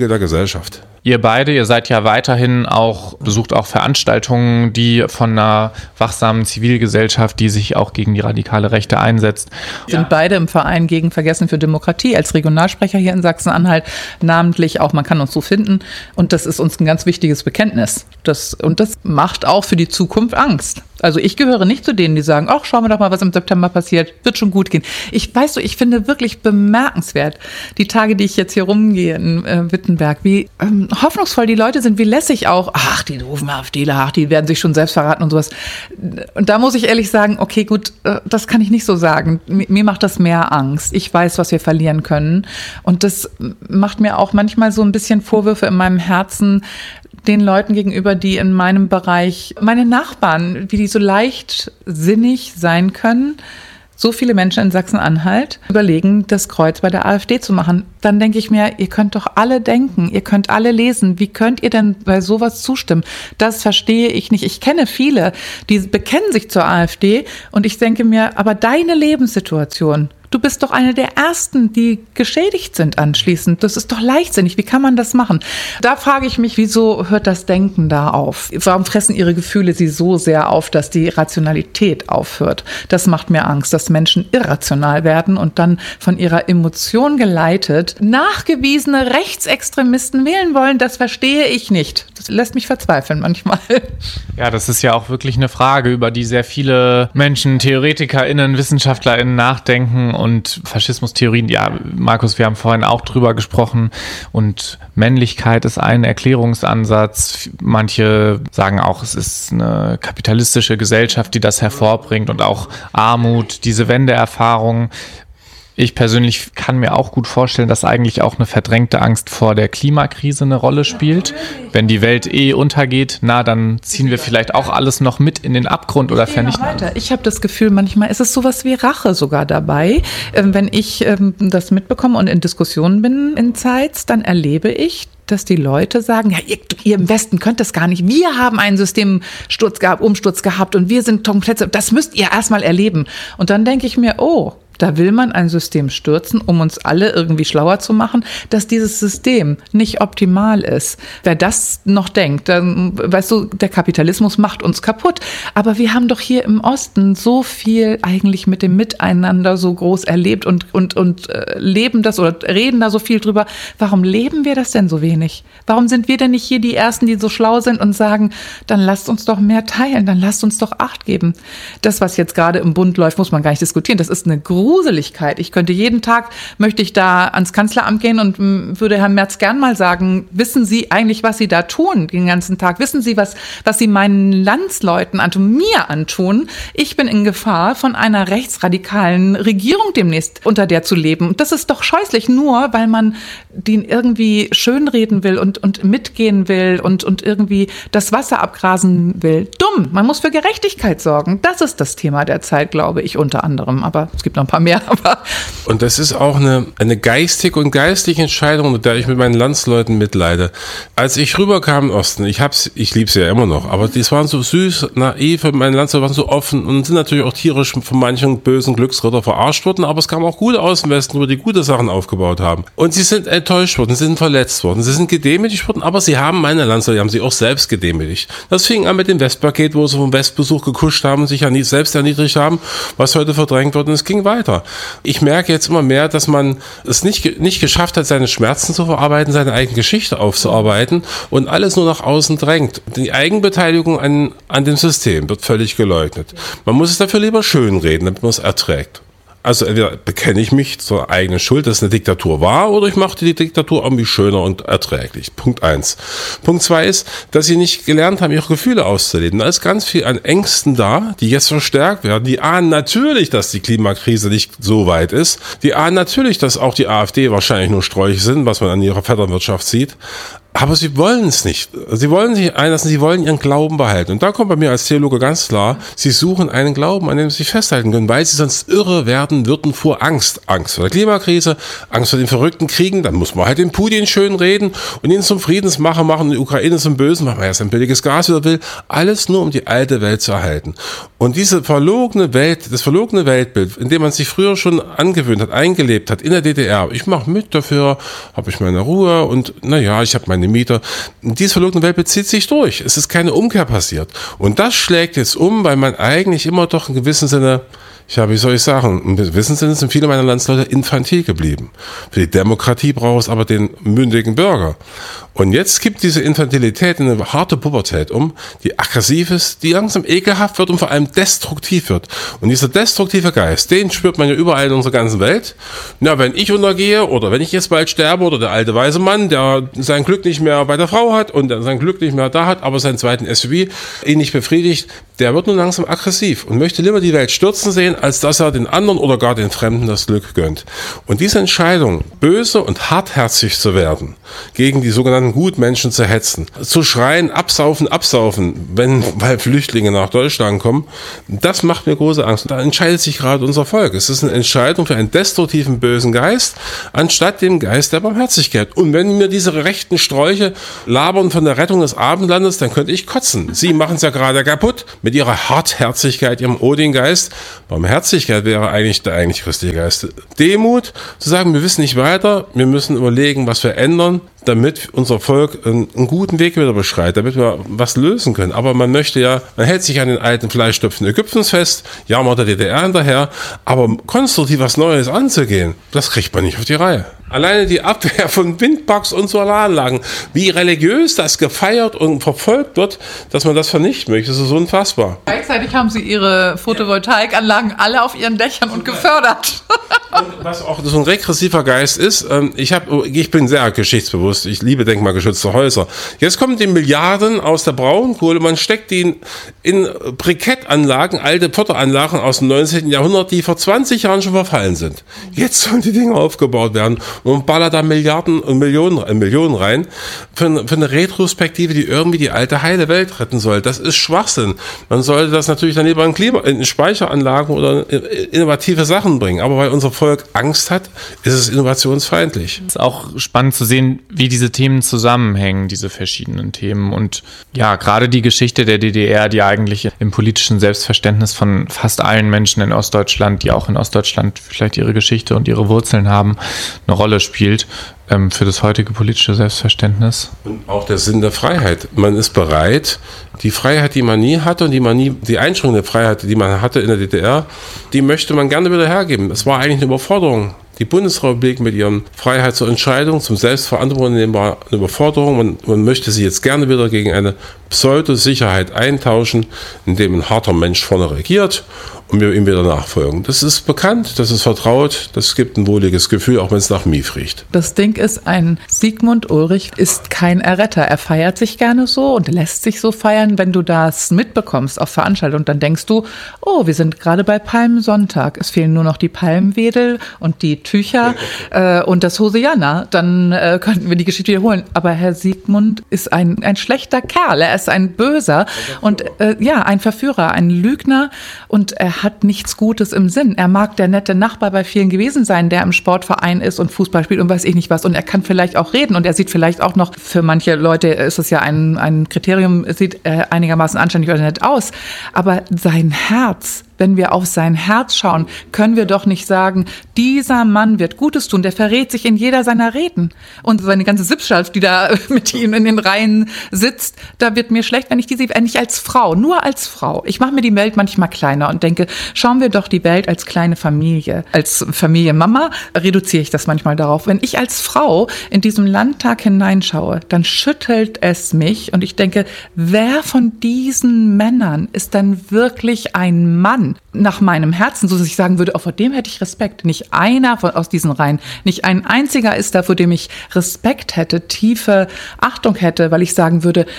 [SPEAKER 2] Gesellschaft.
[SPEAKER 5] Ihr beide, ihr seid ja weiterhin auch, besucht auch Veranstaltungen, die von einer wachsamen Zivilgesellschaft, die sich auch gegen die radikale Rechte einsetzt.
[SPEAKER 6] Wir sind beide im Verein gegen Vergessen für Demokratie als Regionalsprecher hier in Sachsen-Anhalt, namentlich auch, man kann uns so finden. Und das ist uns ein ganz wichtiges Bekenntnis. Das, und das macht auch für die Zukunft Angst. Also ich gehöre nicht zu denen, die sagen, ach, schauen wir doch mal, was im September passiert, wird schon gut gehen. Ich weiß so, ich finde wirklich bemerkenswert, die Tage, die ich jetzt hier rumgehe in äh, Wittenberg, wie ähm, hoffnungsvoll die Leute sind, wie lässig auch, ach, die rufen AfDler, ach, die werden sich schon selbst verraten und sowas. Und da muss ich ehrlich sagen, okay, gut, äh, das kann ich nicht so sagen. Mir, mir macht das mehr Angst. Ich weiß, was wir verlieren können. Und das macht mir auch manchmal so ein bisschen Vorwürfe in meinem Herzen, den Leuten gegenüber, die in meinem Bereich, meine Nachbarn, wie die so leichtsinnig sein können, so viele Menschen in Sachsen-Anhalt überlegen, das Kreuz bei der AfD zu machen. Dann denke ich mir, ihr könnt doch alle denken, ihr könnt alle lesen. Wie könnt ihr denn bei sowas zustimmen? Das verstehe ich nicht. Ich kenne viele, die bekennen sich zur AfD und ich denke mir, aber deine Lebenssituation, du bist doch eine der Ersten, die geschädigt sind anschließend. Das ist doch leichtsinnig. Wie kann man das machen? Da frage ich mich, wieso hört das Denken da auf? Warum fressen ihre Gefühle sie so sehr auf, dass die Rationalität aufhört? Das macht mir Angst, dass Menschen irrational werden und dann von ihrer Emotion geleitet nachgewiesene Rechtsextremisten wählen wollen. Das verstehe ich nicht. Das lässt mich verzweifeln manchmal.
[SPEAKER 5] Ja, das ist ja auch wirklich eine Frage, über die sehr viele Menschen, TheoretikerInnen, WissenschaftlerInnen nachdenken. Und Faschismustheorien, ja, Markus, wir haben vorhin auch drüber gesprochen und Männlichkeit ist ein Erklärungsansatz. Manche sagen auch, es ist eine kapitalistische Gesellschaft, die das hervorbringt und auch Armut, diese Wendeerfahrung. Ich persönlich kann mir auch gut vorstellen, dass eigentlich auch eine verdrängte Angst vor der Klimakrise eine Rolle spielt. Wenn die Welt eh untergeht, na, dann ziehen wir vielleicht auch alles noch mit in den Abgrund oder vernichten.
[SPEAKER 6] Ich habe das Gefühl, manchmal ist es sowas wie Rache sogar dabei. Ähm, wenn ich ähm, das mitbekomme und in Diskussionen bin in Zeitz, dann erlebe ich, dass die Leute sagen, ja, ihr, ihr im Westen könnt das gar nicht. Wir haben einen Systemsturz gehabt, Umsturz gehabt und wir sind komplett, das müsst ihr erstmal erleben. Und dann denke ich mir, oh, da will man ein System stürzen, um uns alle irgendwie schlauer zu machen, dass dieses System nicht optimal ist. Wer das noch denkt, dann, weißt du, der Kapitalismus macht uns kaputt. Aber wir haben doch hier im Osten so viel eigentlich mit dem Miteinander so groß erlebt und, und, und äh, leben das oder reden da so viel drüber. Warum leben wir das denn so wenig? Warum sind wir denn nicht hier die Ersten, die so schlau sind und sagen, dann lasst uns doch mehr teilen, dann lasst uns doch Acht geben. Das, was jetzt gerade im Bund läuft, muss man gar nicht diskutieren. Das ist eine Gruseligkeit. Ich könnte jeden Tag, möchte ich da ans Kanzleramt gehen und m, würde Herrn Merz gern mal sagen, wissen Sie eigentlich, was Sie da tun den ganzen Tag? Wissen Sie, was, was Sie meinen Landsleuten antun, mir antun? Ich bin in Gefahr, von einer rechtsradikalen Regierung demnächst unter der zu leben. Und das ist doch scheußlich, nur weil man den irgendwie schönreden will und, und mitgehen will und, und irgendwie das Wasser abgrasen will. Dumm. Man muss für Gerechtigkeit sorgen. Das ist das Thema der Zeit, glaube ich, unter anderem. Aber es gibt noch ein paar mehr. Aber
[SPEAKER 2] und das ist auch eine, eine geistige und geistliche Entscheidung, mit der ich mit meinen Landsleuten mitleide. Als ich rüberkam im Osten, ich hab's, ich lieb's ja immer noch, aber die waren so süß, naiv, meine Landsleute waren so offen und sind natürlich auch tierisch von manchen bösen Glücksritter verarscht worden, aber es kam auch gute aus dem Westen, wo die gute Sachen aufgebaut haben. Und sie sind enttäuscht worden, sie sind verletzt worden, sie sind gedemütigt worden, aber sie haben, meine Landsleute, haben sich auch selbst gedemütigt. Das fing an mit dem Westpaket, wo sie vom Westbesuch gekuscht haben und sich ja nie selbst erniedrigt haben, was heute verdrängt wird, und es ging weiter. Ich merke jetzt immer mehr, dass man es nicht, nicht geschafft hat, seine Schmerzen zu verarbeiten, seine eigene Geschichte aufzuarbeiten und alles nur nach außen drängt. Die Eigenbeteiligung an, an dem System wird völlig geleugnet. Man muss es dafür lieber schönreden, damit man es erträgt. Also entweder bekenne ich mich zur eigenen Schuld, dass es eine Diktatur war, oder ich mache die Diktatur irgendwie schöner und erträglich. Punkt eins. Punkt zwei ist, dass sie nicht gelernt haben, ihre Gefühle auszuleben. Da ist ganz viel an Ängsten da, die jetzt verstärkt werden. Die ahnen natürlich, dass die Klimakrise nicht so weit ist. Die ahnen natürlich, dass auch die AfD wahrscheinlich nur Sträuche sind, was man an ihrer Vetternwirtschaft sieht. Aber sie wollen es nicht. Sie wollen sich einlassen, sie wollen ihren Glauben behalten. Und da kommt bei mir als Theologe ganz klar, sie suchen einen Glauben, an dem sie sich festhalten können, weil sie sonst irre werden würden vor Angst. Angst vor der Klimakrise, Angst vor den verrückten Kriegen, dann muss man halt den Putin schön reden und ihn zum Friedensmacher machen, die Ukraine zum Bösen, weil man ja sein billiges Gas wieder will. Alles nur, um die alte Welt zu erhalten. Und diese verlogene Welt, das verlogene Weltbild, in dem man sich früher schon angewöhnt hat, eingelebt hat, in der D D R, ich mache mit dafür, habe ich meine Ruhe und naja, ich habe meine Mieter. Dieses verlogene Weltbild zieht sich durch. Es ist keine Umkehr passiert. Und das schlägt jetzt um, weil man eigentlich immer doch in gewissem Sinne, ja, wie soll ich sagen, im gewissen Sinne sind viele meiner Landsleute infantil geblieben. Für die Demokratie braucht es aber den mündigen Bürger. Und jetzt gibt diese Infantilität in eine harte Pubertät um, die aggressiv ist, die langsam ekelhaft wird und vor allem destruktiv wird. Und dieser destruktive Geist, den spürt man ja überall in unserer ganzen Welt. Na, wenn ich untergehe oder wenn ich jetzt bald sterbe oder der alte weise Mann, der sein Glück nicht mehr bei der Frau hat und der sein Glück nicht mehr da hat, aber seinen zweiten S U V ihn nicht befriedigt, der wird nun langsam aggressiv und möchte lieber die Welt stürzen sehen, als dass er den anderen oder gar den Fremden das Glück gönnt. Und diese Entscheidung, böse und hartherzig zu werden, gegen die sogenannten Gutmenschen zu hetzen, zu schreien, absaufen, absaufen, wenn, weil Flüchtlinge nach Deutschland kommen, das macht mir große Angst. Und da entscheidet sich gerade unser Volk. Es ist eine Entscheidung für einen destruktiven, bösen Geist, anstatt dem Geist der Barmherzigkeit. Und wenn mir diese rechten Sträuche labern von der Rettung des Abendlandes, dann könnte ich kotzen. Sie machen es ja gerade kaputt mit ihrer Hartherzigkeit, ihrem Odin-Geist. Barmherzigkeit wäre eigentlich der eigentlich christliche Geist. Demut, zu sagen, wir wissen nicht weiter, wir müssen überlegen, was wir ändern, damit unser Volk einen, einen guten Weg wieder beschreitet, damit wir was lösen können. Aber man möchte ja, man hält sich an den alten Fleischtöpfen Ägyptens fest, jammert der D D R hinterher, aber konstruktiv was Neues anzugehen, das kriegt man nicht auf die Reihe. Alleine die Abwehr von Windparks und Solaranlagen, wie religiös das gefeiert und verfolgt wird, dass man das vernichten möchte, das ist unfassbar.
[SPEAKER 6] Gleichzeitig haben sie ihre Photovoltaikanlagen alle auf ihren Dächern und gefördert.
[SPEAKER 2] Und was auch so ein regressiver Geist ist, ich, hab, ich bin sehr geschichtsbewusst, ich liebe denkmalgeschützte Häuser. Jetzt kommen die Milliarden aus der Braunkohle, man steckt die in, in Brikettanlagen, alte Förderanlagen aus dem neunzehnten Jahrhundert, die vor zwanzig Jahren schon verfallen sind. Jetzt sollen die Dinge aufgebaut werden und man ballert da Milliarden und Millionen, äh, Millionen rein für, für eine Retrospektive, die irgendwie die alte heile Welt retten soll. Das ist Schwachsinn. Man sollte das natürlich dann lieber in, Klima, in Speicheranlagen oder in innovative Sachen bringen. Aber weil unser Volk Angst hat, ist es innovationsfeindlich.
[SPEAKER 5] Es ist auch spannend zu sehen, wie diese Themen zusammenhängen, diese verschiedenen Themen. Und ja, gerade die Geschichte der D D R, die eigentlich im politischen Selbstverständnis von fast allen Menschen in Ostdeutschland, die auch in Ostdeutschland vielleicht ihre Geschichte und ihre Wurzeln haben, eine Rolle spielt ähm, für das heutige politische Selbstverständnis.
[SPEAKER 2] Und auch der Sinn der Freiheit. Man ist bereit, die Freiheit, die man nie hatte und die man nie, die Einschränkung der Freiheit, die man hatte in der D D R, die möchte man gerne wieder hergeben. Es war eigentlich eine Überforderung. Die Bundesrepublik mit ihren Freiheit zur Entscheidung, zum Selbstverantwortung nehmen, war eine Überforderung. Man, man möchte sie jetzt gerne wieder gegen eine Pseudo-Sicherheit eintauschen, indem ein harter Mensch vorne regiert und wir ihm wieder nachfolgen. Das ist bekannt, das ist vertraut, das gibt ein wohliges Gefühl, auch wenn es nach Mief riecht.
[SPEAKER 6] Das Ding ist, ein Sigmund Ulrich ist kein Erretter. Er feiert sich gerne so und lässt sich so feiern. Wenn du das mitbekommst auf Veranstaltungen, dann denkst du, oh, wir sind gerade bei Palmsonntag. Es fehlen nur noch die Palmwedel und die Tücher äh, und das Hosianna. Dann äh, könnten wir die Geschichte wiederholen. Aber Herr Sigmund ist ein, ein schlechter Kerl. Er ist ein Böser und äh, ja, ein Verführer, ein Lügner und er hat nichts Gutes im Sinn. Er mag der nette Nachbar bei vielen gewesen sein, der im Sportverein ist und Fußball spielt und weiß ich nicht was. Und er kann vielleicht auch reden und er sieht vielleicht auch noch, für manche Leute ist es ja ein, ein Kriterium, sieht äh, einigermaßen anständig oder nett aus. Aber sein Herz, wenn wir auf sein Herz schauen, können wir doch nicht sagen, dieser Mann wird Gutes tun, der verrät sich in jeder seiner Reden. Und seine ganze Sippschaft, die da mit ihm in den Reihen sitzt, da wird mir schlecht, wenn ich die sehe, nicht als Frau, nur als Frau. Ich mache mir die Welt manchmal kleiner und denke, schauen wir doch die Welt als kleine Familie. Als Familie Mama reduziere ich das manchmal darauf. Wenn ich als Frau in diesem Landtag hineinschaue, dann schüttelt es mich und ich denke, wer von diesen Männern ist denn wirklich ein Mann? Nach meinem Herzen, so dass ich sagen würde, auch vor dem hätte ich Respekt. Nicht einer von, aus diesen Reihen, nicht ein einziger ist da, vor dem ich Respekt hätte, tiefe Achtung hätte, weil ich sagen würde,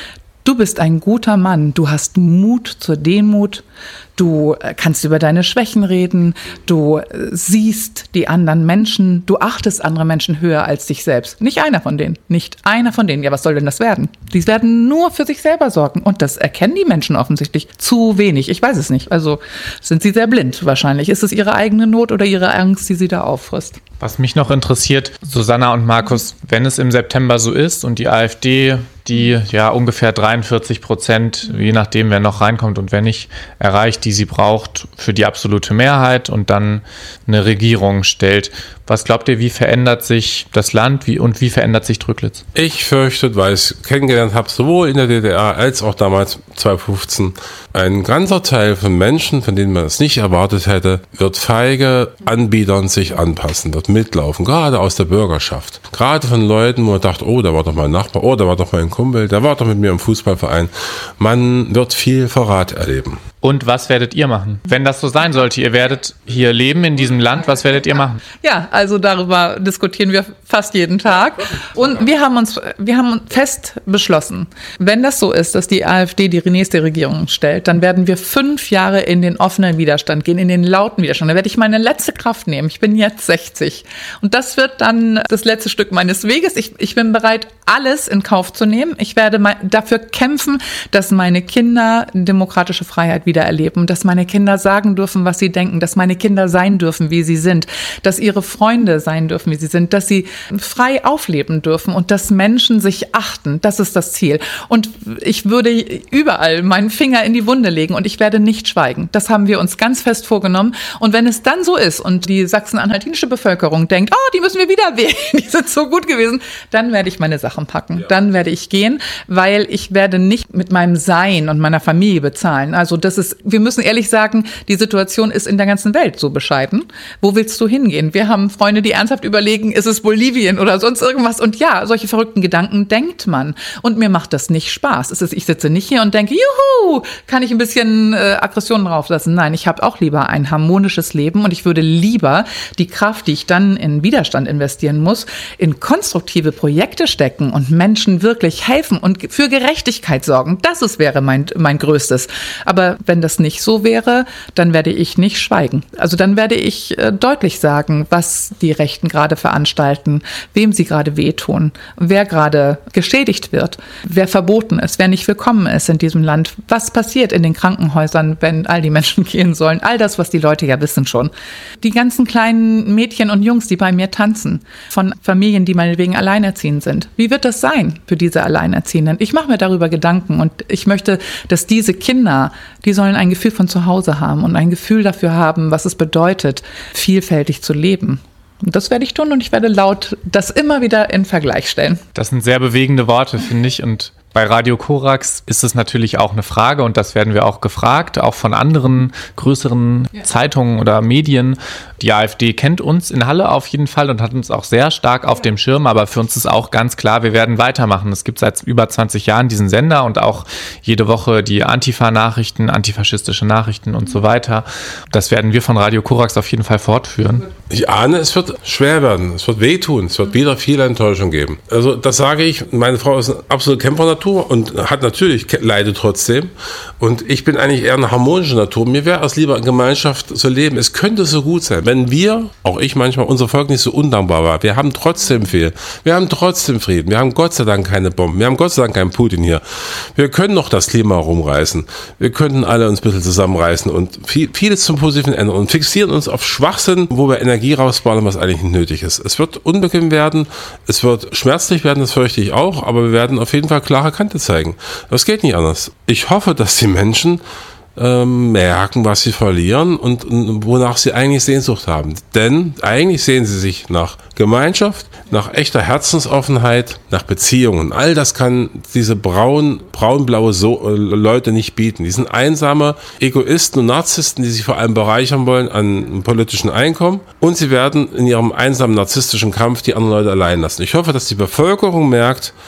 [SPEAKER 6] Du bist ein guter Mann, du hast Mut zur Demut, du kannst über deine Schwächen reden, du siehst die anderen Menschen, du achtest andere Menschen höher als dich selbst. Nicht einer von denen, nicht einer von denen. Ja, was soll denn das werden? Die werden nur für sich selber sorgen und das erkennen die Menschen offensichtlich zu wenig. Ich weiß es nicht. Also sind sie sehr blind wahrscheinlich. Ist es ihre eigene Not oder ihre Angst, die sie da auffrisst?
[SPEAKER 5] Was mich noch interessiert, Susanna und Markus, wenn es im September so ist und die AfD, die ja ungefähr dreiundvierzig Prozent, je nachdem wer noch reinkommt und wer nicht, erreicht, die sie braucht für die absolute Mehrheit und dann eine Regierung stellt. Was glaubt ihr, wie verändert sich das Land wie, und wie verändert sich Drücklitz?
[SPEAKER 2] Ich fürchte, weil ich es kennengelernt habe, sowohl in der D D R als auch damals zweitausendfünfzehn, ein ganzer Teil von Menschen, von denen man es nicht erwartet hätte, wird feige Anbietern sich anpassen, wird mitlaufen, gerade aus der Bürgerschaft. Gerade von Leuten, wo man dachte, oh, da war doch mein Nachbar, oh, da war doch mein Kumpel, der war doch mit mir im Fußballverein. Man wird viel Verrat erleben.
[SPEAKER 5] Und was werdet ihr machen? Wenn das so sein sollte, ihr werdet hier leben in diesem Land, was werdet ihr machen?
[SPEAKER 6] Ja, also darüber diskutieren wir fast jeden Tag. Und wir haben uns, wir haben fest beschlossen, wenn das so ist, dass die AfD die nächste Regierung stellt, dann werden wir fünf Jahre in den offenen Widerstand gehen, in den lauten Widerstand. Da werde ich meine letzte Kraft nehmen. Ich bin jetzt sechzig. Und das wird dann das letzte Stück meines Weges. Ich, ich bin bereit, alles in Kauf zu nehmen. Ich werde mein, dafür kämpfen, dass meine Kinder demokratische Freiheit wieder erleben, dass meine Kinder sagen dürfen, was sie denken, dass meine Kinder sein dürfen, wie sie sind, dass ihre Freunde sein dürfen, wie sie sind, dass sie frei aufleben dürfen und dass Menschen sich achten. Das ist das Ziel. Und ich würde überall meinen Finger in die Wunde legen und ich werde nicht schweigen. Das haben wir uns ganz fest vorgenommen. Und wenn es dann so ist und die sachsen-anhaltinische Bevölkerung denkt, oh, die müssen wir wieder wählen, die sind so gut gewesen, dann werde ich meine Sachen packen. Ja. Dann werde ich gehen, weil ich werde nicht mit meinem Sein und meiner Familie bezahlen. Also das ist, wir müssen ehrlich sagen, die Situation ist in der ganzen Welt so bescheiden. Wo willst du hingehen? Wir haben Freunde, die ernsthaft überlegen, ist es Bolivien oder sonst irgendwas? Und ja, solche verrückten Gedanken denkt man. Und mir macht das nicht Spaß. Es ist, ich sitze nicht hier und denke, juhu, kann ich ein bisschen äh, Aggression drauflassen? Nein, ich habe auch lieber ein harmonisches Leben und ich würde lieber die Kraft, die ich dann in Widerstand investieren muss, in konstruktive Projekte stecken und Menschen wirklich helfen und für Gerechtigkeit sorgen. Das ist, wäre mein, mein Größtes. Aber wenn das nicht so wäre, dann werde ich nicht schweigen. Also dann werde ich äh, deutlich sagen, was die Rechten gerade veranstalten, wem sie gerade wehtun, wer gerade geschädigt wird, wer verboten ist, wer nicht willkommen ist in diesem Land, was passiert in den Krankenhäusern, wenn all die Menschen gehen sollen. All das, was die Leute ja wissen schon. Die ganzen kleinen Mädchen und Jungs, die bei mir tanzen, von Familien, die meinetwegen alleinerziehend sind. Wie wird das sein für diese Alleinerziehenden? Ich mache mir darüber Gedanken und ich möchte, dass diese Kinder, die sollen ein Gefühl von zu Hause haben und ein Gefühl dafür haben, was es bedeutet, vielfältig zu leben. Und das werde ich tun und ich werde laut das immer wieder in Vergleich stellen.
[SPEAKER 5] Das sind sehr bewegende Worte, finde ich. Und bei Radio Korax ist es natürlich auch eine Frage und das werden wir auch gefragt, auch von anderen größeren ja. Zeitungen oder Medien. Die AfD kennt uns in Halle auf jeden Fall und hat uns auch sehr stark auf dem Schirm, aber für uns ist auch ganz klar, wir werden weitermachen. Es gibt seit über zwanzig Jahren diesen Sender und auch jede Woche die Antifa-Nachrichten, antifaschistische Nachrichten und so weiter. Das werden wir von Radio Korax auf jeden Fall fortführen.
[SPEAKER 2] Ich ahne, es wird schwer werden, es wird wehtun, es wird wieder viel Enttäuschung geben. Also das sage ich, meine Frau ist eine absolute Kämpfernatur und hat natürlich, leidet trotzdem. Und ich bin eigentlich eher eine harmonische Natur. Mir wäre es lieber in Gemeinschaft zu leben. Es könnte so gut sein, wenn wir, auch ich manchmal, unser Volk nicht so undankbar war. Wir haben trotzdem viel. Wir haben trotzdem Frieden. Wir haben Gott sei Dank keine Bomben. Wir haben Gott sei Dank keinen Putin hier. Wir können noch das Klima rumreißen. Wir könnten alle uns ein bisschen zusammenreißen und viel, vieles zum Positiven ändern und fixieren uns auf Schwachsinn, wo wir Energie rausbauen, was eigentlich nicht nötig ist. Es wird unbequem werden. Es wird schmerzlich werden, das fürchte ich auch. Aber wir werden auf jeden Fall klare Kante zeigen. Das geht nicht anders. Ich hoffe, dass die Menschen ähm, merken, was sie verlieren und, und wonach sie eigentlich Sehnsucht haben. Denn eigentlich sehen sie sich nach Gemeinschaft, nach echter Herzensoffenheit, nach Beziehungen. All das kann diese braun, braun-blaue so äh, Leute nicht bieten. Die sind einsame Egoisten und Narzissten, die sich vor allem bereichern wollen an politischen Einkommen. Und sie werden in ihrem einsamen narzisstischen Kampf die anderen Leute allein lassen. Ich hoffe, dass die Bevölkerung merkt,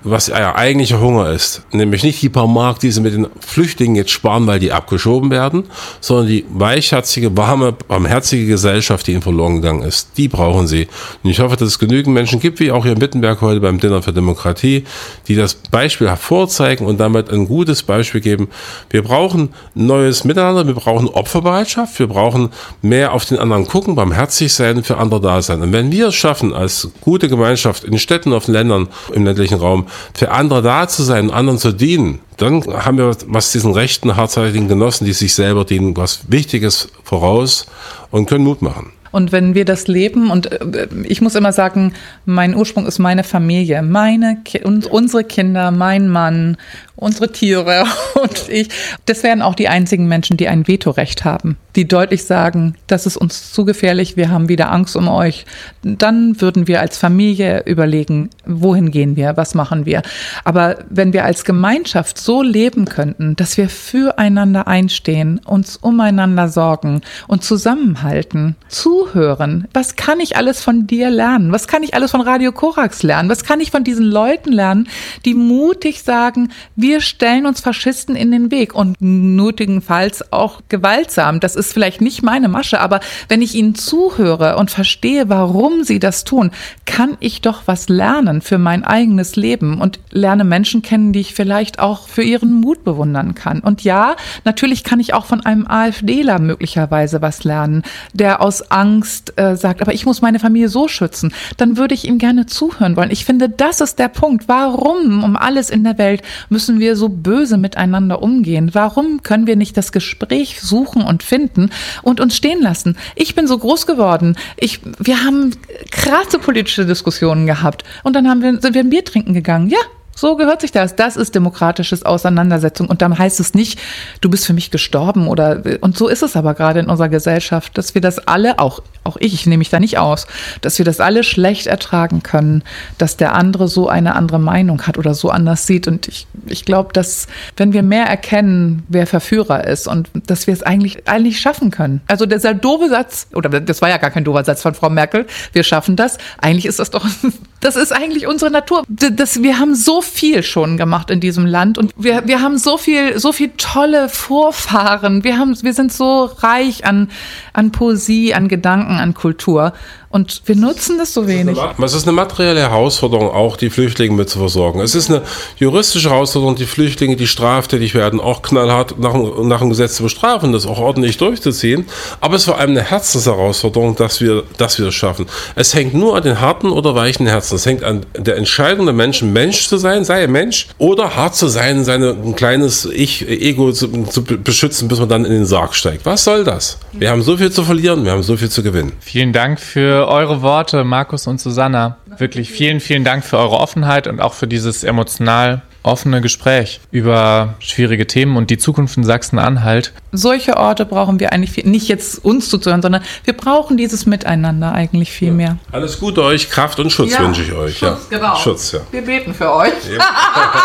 [SPEAKER 2] was ja eigentlicher Hunger ist. Nämlich nicht die paar Mark, die sie mit den Flüchtlingen jetzt sparen, weil die abgeschoben werden, sondern die weichherzige, warme, barmherzige Gesellschaft, die ihnen verloren gegangen ist. Die brauchen sie. Und ich hoffe, dass es genügend Menschen gibt, wie auch hier in Wittenberg heute beim Dinner für Demokratie, die das Beispiel hervorzeigen und damit ein gutes Beispiel geben. Wir brauchen neues Miteinander, wir brauchen Opferbereitschaft, wir brauchen mehr auf den anderen gucken, barmherzig sein, für andere da sein. Und wenn wir es schaffen, als gute Gemeinschaft in Städten, auf den Ländern, im ländlichen Raum, für andere da zu sein und anderen zu dienen, dann haben wir was diesen rechten, hartzeitigen Genossen, die sich selber dienen, was Wichtiges voraus und können Mut machen.
[SPEAKER 6] Und wenn wir das leben, und ich muss immer sagen, mein Ursprung ist meine Familie, meine Ki- und unsere Kinder, mein Mann, unsere Tiere und ich. Das wären auch die einzigen Menschen, die ein Vetorecht haben, die deutlich sagen, das ist uns zu gefährlich, wir haben wieder Angst um euch. Dann würden wir als Familie überlegen, wohin gehen wir, was machen wir. Aber wenn wir als Gemeinschaft so leben könnten, dass wir füreinander einstehen, uns umeinander sorgen und zusammenhalten, zuhören, was kann ich alles von dir lernen? Was kann ich alles von Radio Korax lernen? Was kann ich von diesen Leuten lernen, die mutig sagen, wir stellen uns Faschisten in den Weg und nötigenfalls auch gewaltsam. Das ist vielleicht nicht meine Masche, aber wenn ich ihnen zuhöre und verstehe, warum sie das tun, kann ich doch was lernen für mein eigenes Leben und lerne Menschen kennen, die ich vielleicht auch für ihren Mut bewundern kann. Und ja, natürlich kann ich auch von einem AfDler möglicherweise was lernen, der aus Angst äh, sagt, aber ich muss meine Familie so schützen. Dann würde ich ihm gerne zuhören wollen. Ich finde, das ist der Punkt. Warum um alles in der Welt müssen wir so böse miteinander umgehen? Warum können wir nicht das Gespräch suchen und finden und uns stehen lassen? Ich bin so groß geworden. Ich, wir haben krasse politische Diskussionen gehabt und dann haben wir, sind wir ein Bier trinken gegangen. Ja, so gehört sich das. Das ist demokratisches Auseinandersetzung. Und dann heißt es nicht, du bist für mich gestorben oder, und so ist es aber gerade in unserer Gesellschaft, dass wir das alle, auch, auch ich, ich nehme mich da nicht aus, dass wir das alle schlecht ertragen können, dass der andere so eine andere Meinung hat oder so anders sieht. Und ich, ich glaube, dass, wenn wir mehr erkennen, wer Verführer ist und dass wir es eigentlich, eigentlich schaffen können. Also dieser doofe Satz, oder das war ja gar kein doofer Satz von Frau Merkel, wir schaffen das. Eigentlich ist das doch, das ist eigentlich unsere Natur. Das, wir haben so viel schon gemacht in diesem Land und wir, wir haben so viel, so viel tolle Vorfahren. Wir haben, wir sind so reich an, an Poesie, an Gedanken, an Kultur. Und wir nutzen das so wenig.
[SPEAKER 2] Es ist eine materielle Herausforderung, auch die Flüchtlinge mit zu versorgen. Es ist eine juristische Herausforderung, die Flüchtlinge, die straftätig werden, auch knallhart nach, nach dem Gesetz zu bestrafen, das auch ordentlich durchzuziehen. Aber es ist vor allem eine Herzensherausforderung, dass wir, dass wir das schaffen. Es hängt nur an den harten oder weichen Herzen. Es hängt an der Entscheidung der Menschen, Mensch zu sein, sei ein Mensch, oder hart zu sein, seine, ein kleines Ich-Ego zu, zu beschützen, bis man dann in den Sarg steigt. Was soll das? Wir haben so viel zu verlieren, wir haben so viel zu gewinnen.
[SPEAKER 5] Vielen Dank für eure Worte, Markus und Susanna. Wirklich vielen, vielen Dank für eure Offenheit und auch für dieses emotional offene Gespräch über schwierige Themen und die Zukunft in Sachsen-Anhalt.
[SPEAKER 6] Solche Orte brauchen wir eigentlich viel, nicht jetzt uns zuzuhören, sondern wir brauchen dieses Miteinander eigentlich viel mehr.
[SPEAKER 2] Alles Gute euch, Kraft und Schutz
[SPEAKER 6] Ja,
[SPEAKER 2] wünsche ich euch.
[SPEAKER 6] Schutz,
[SPEAKER 2] ja.
[SPEAKER 6] genau.
[SPEAKER 2] Schutz, ja.
[SPEAKER 6] Wir beten für euch.
[SPEAKER 2] Ja.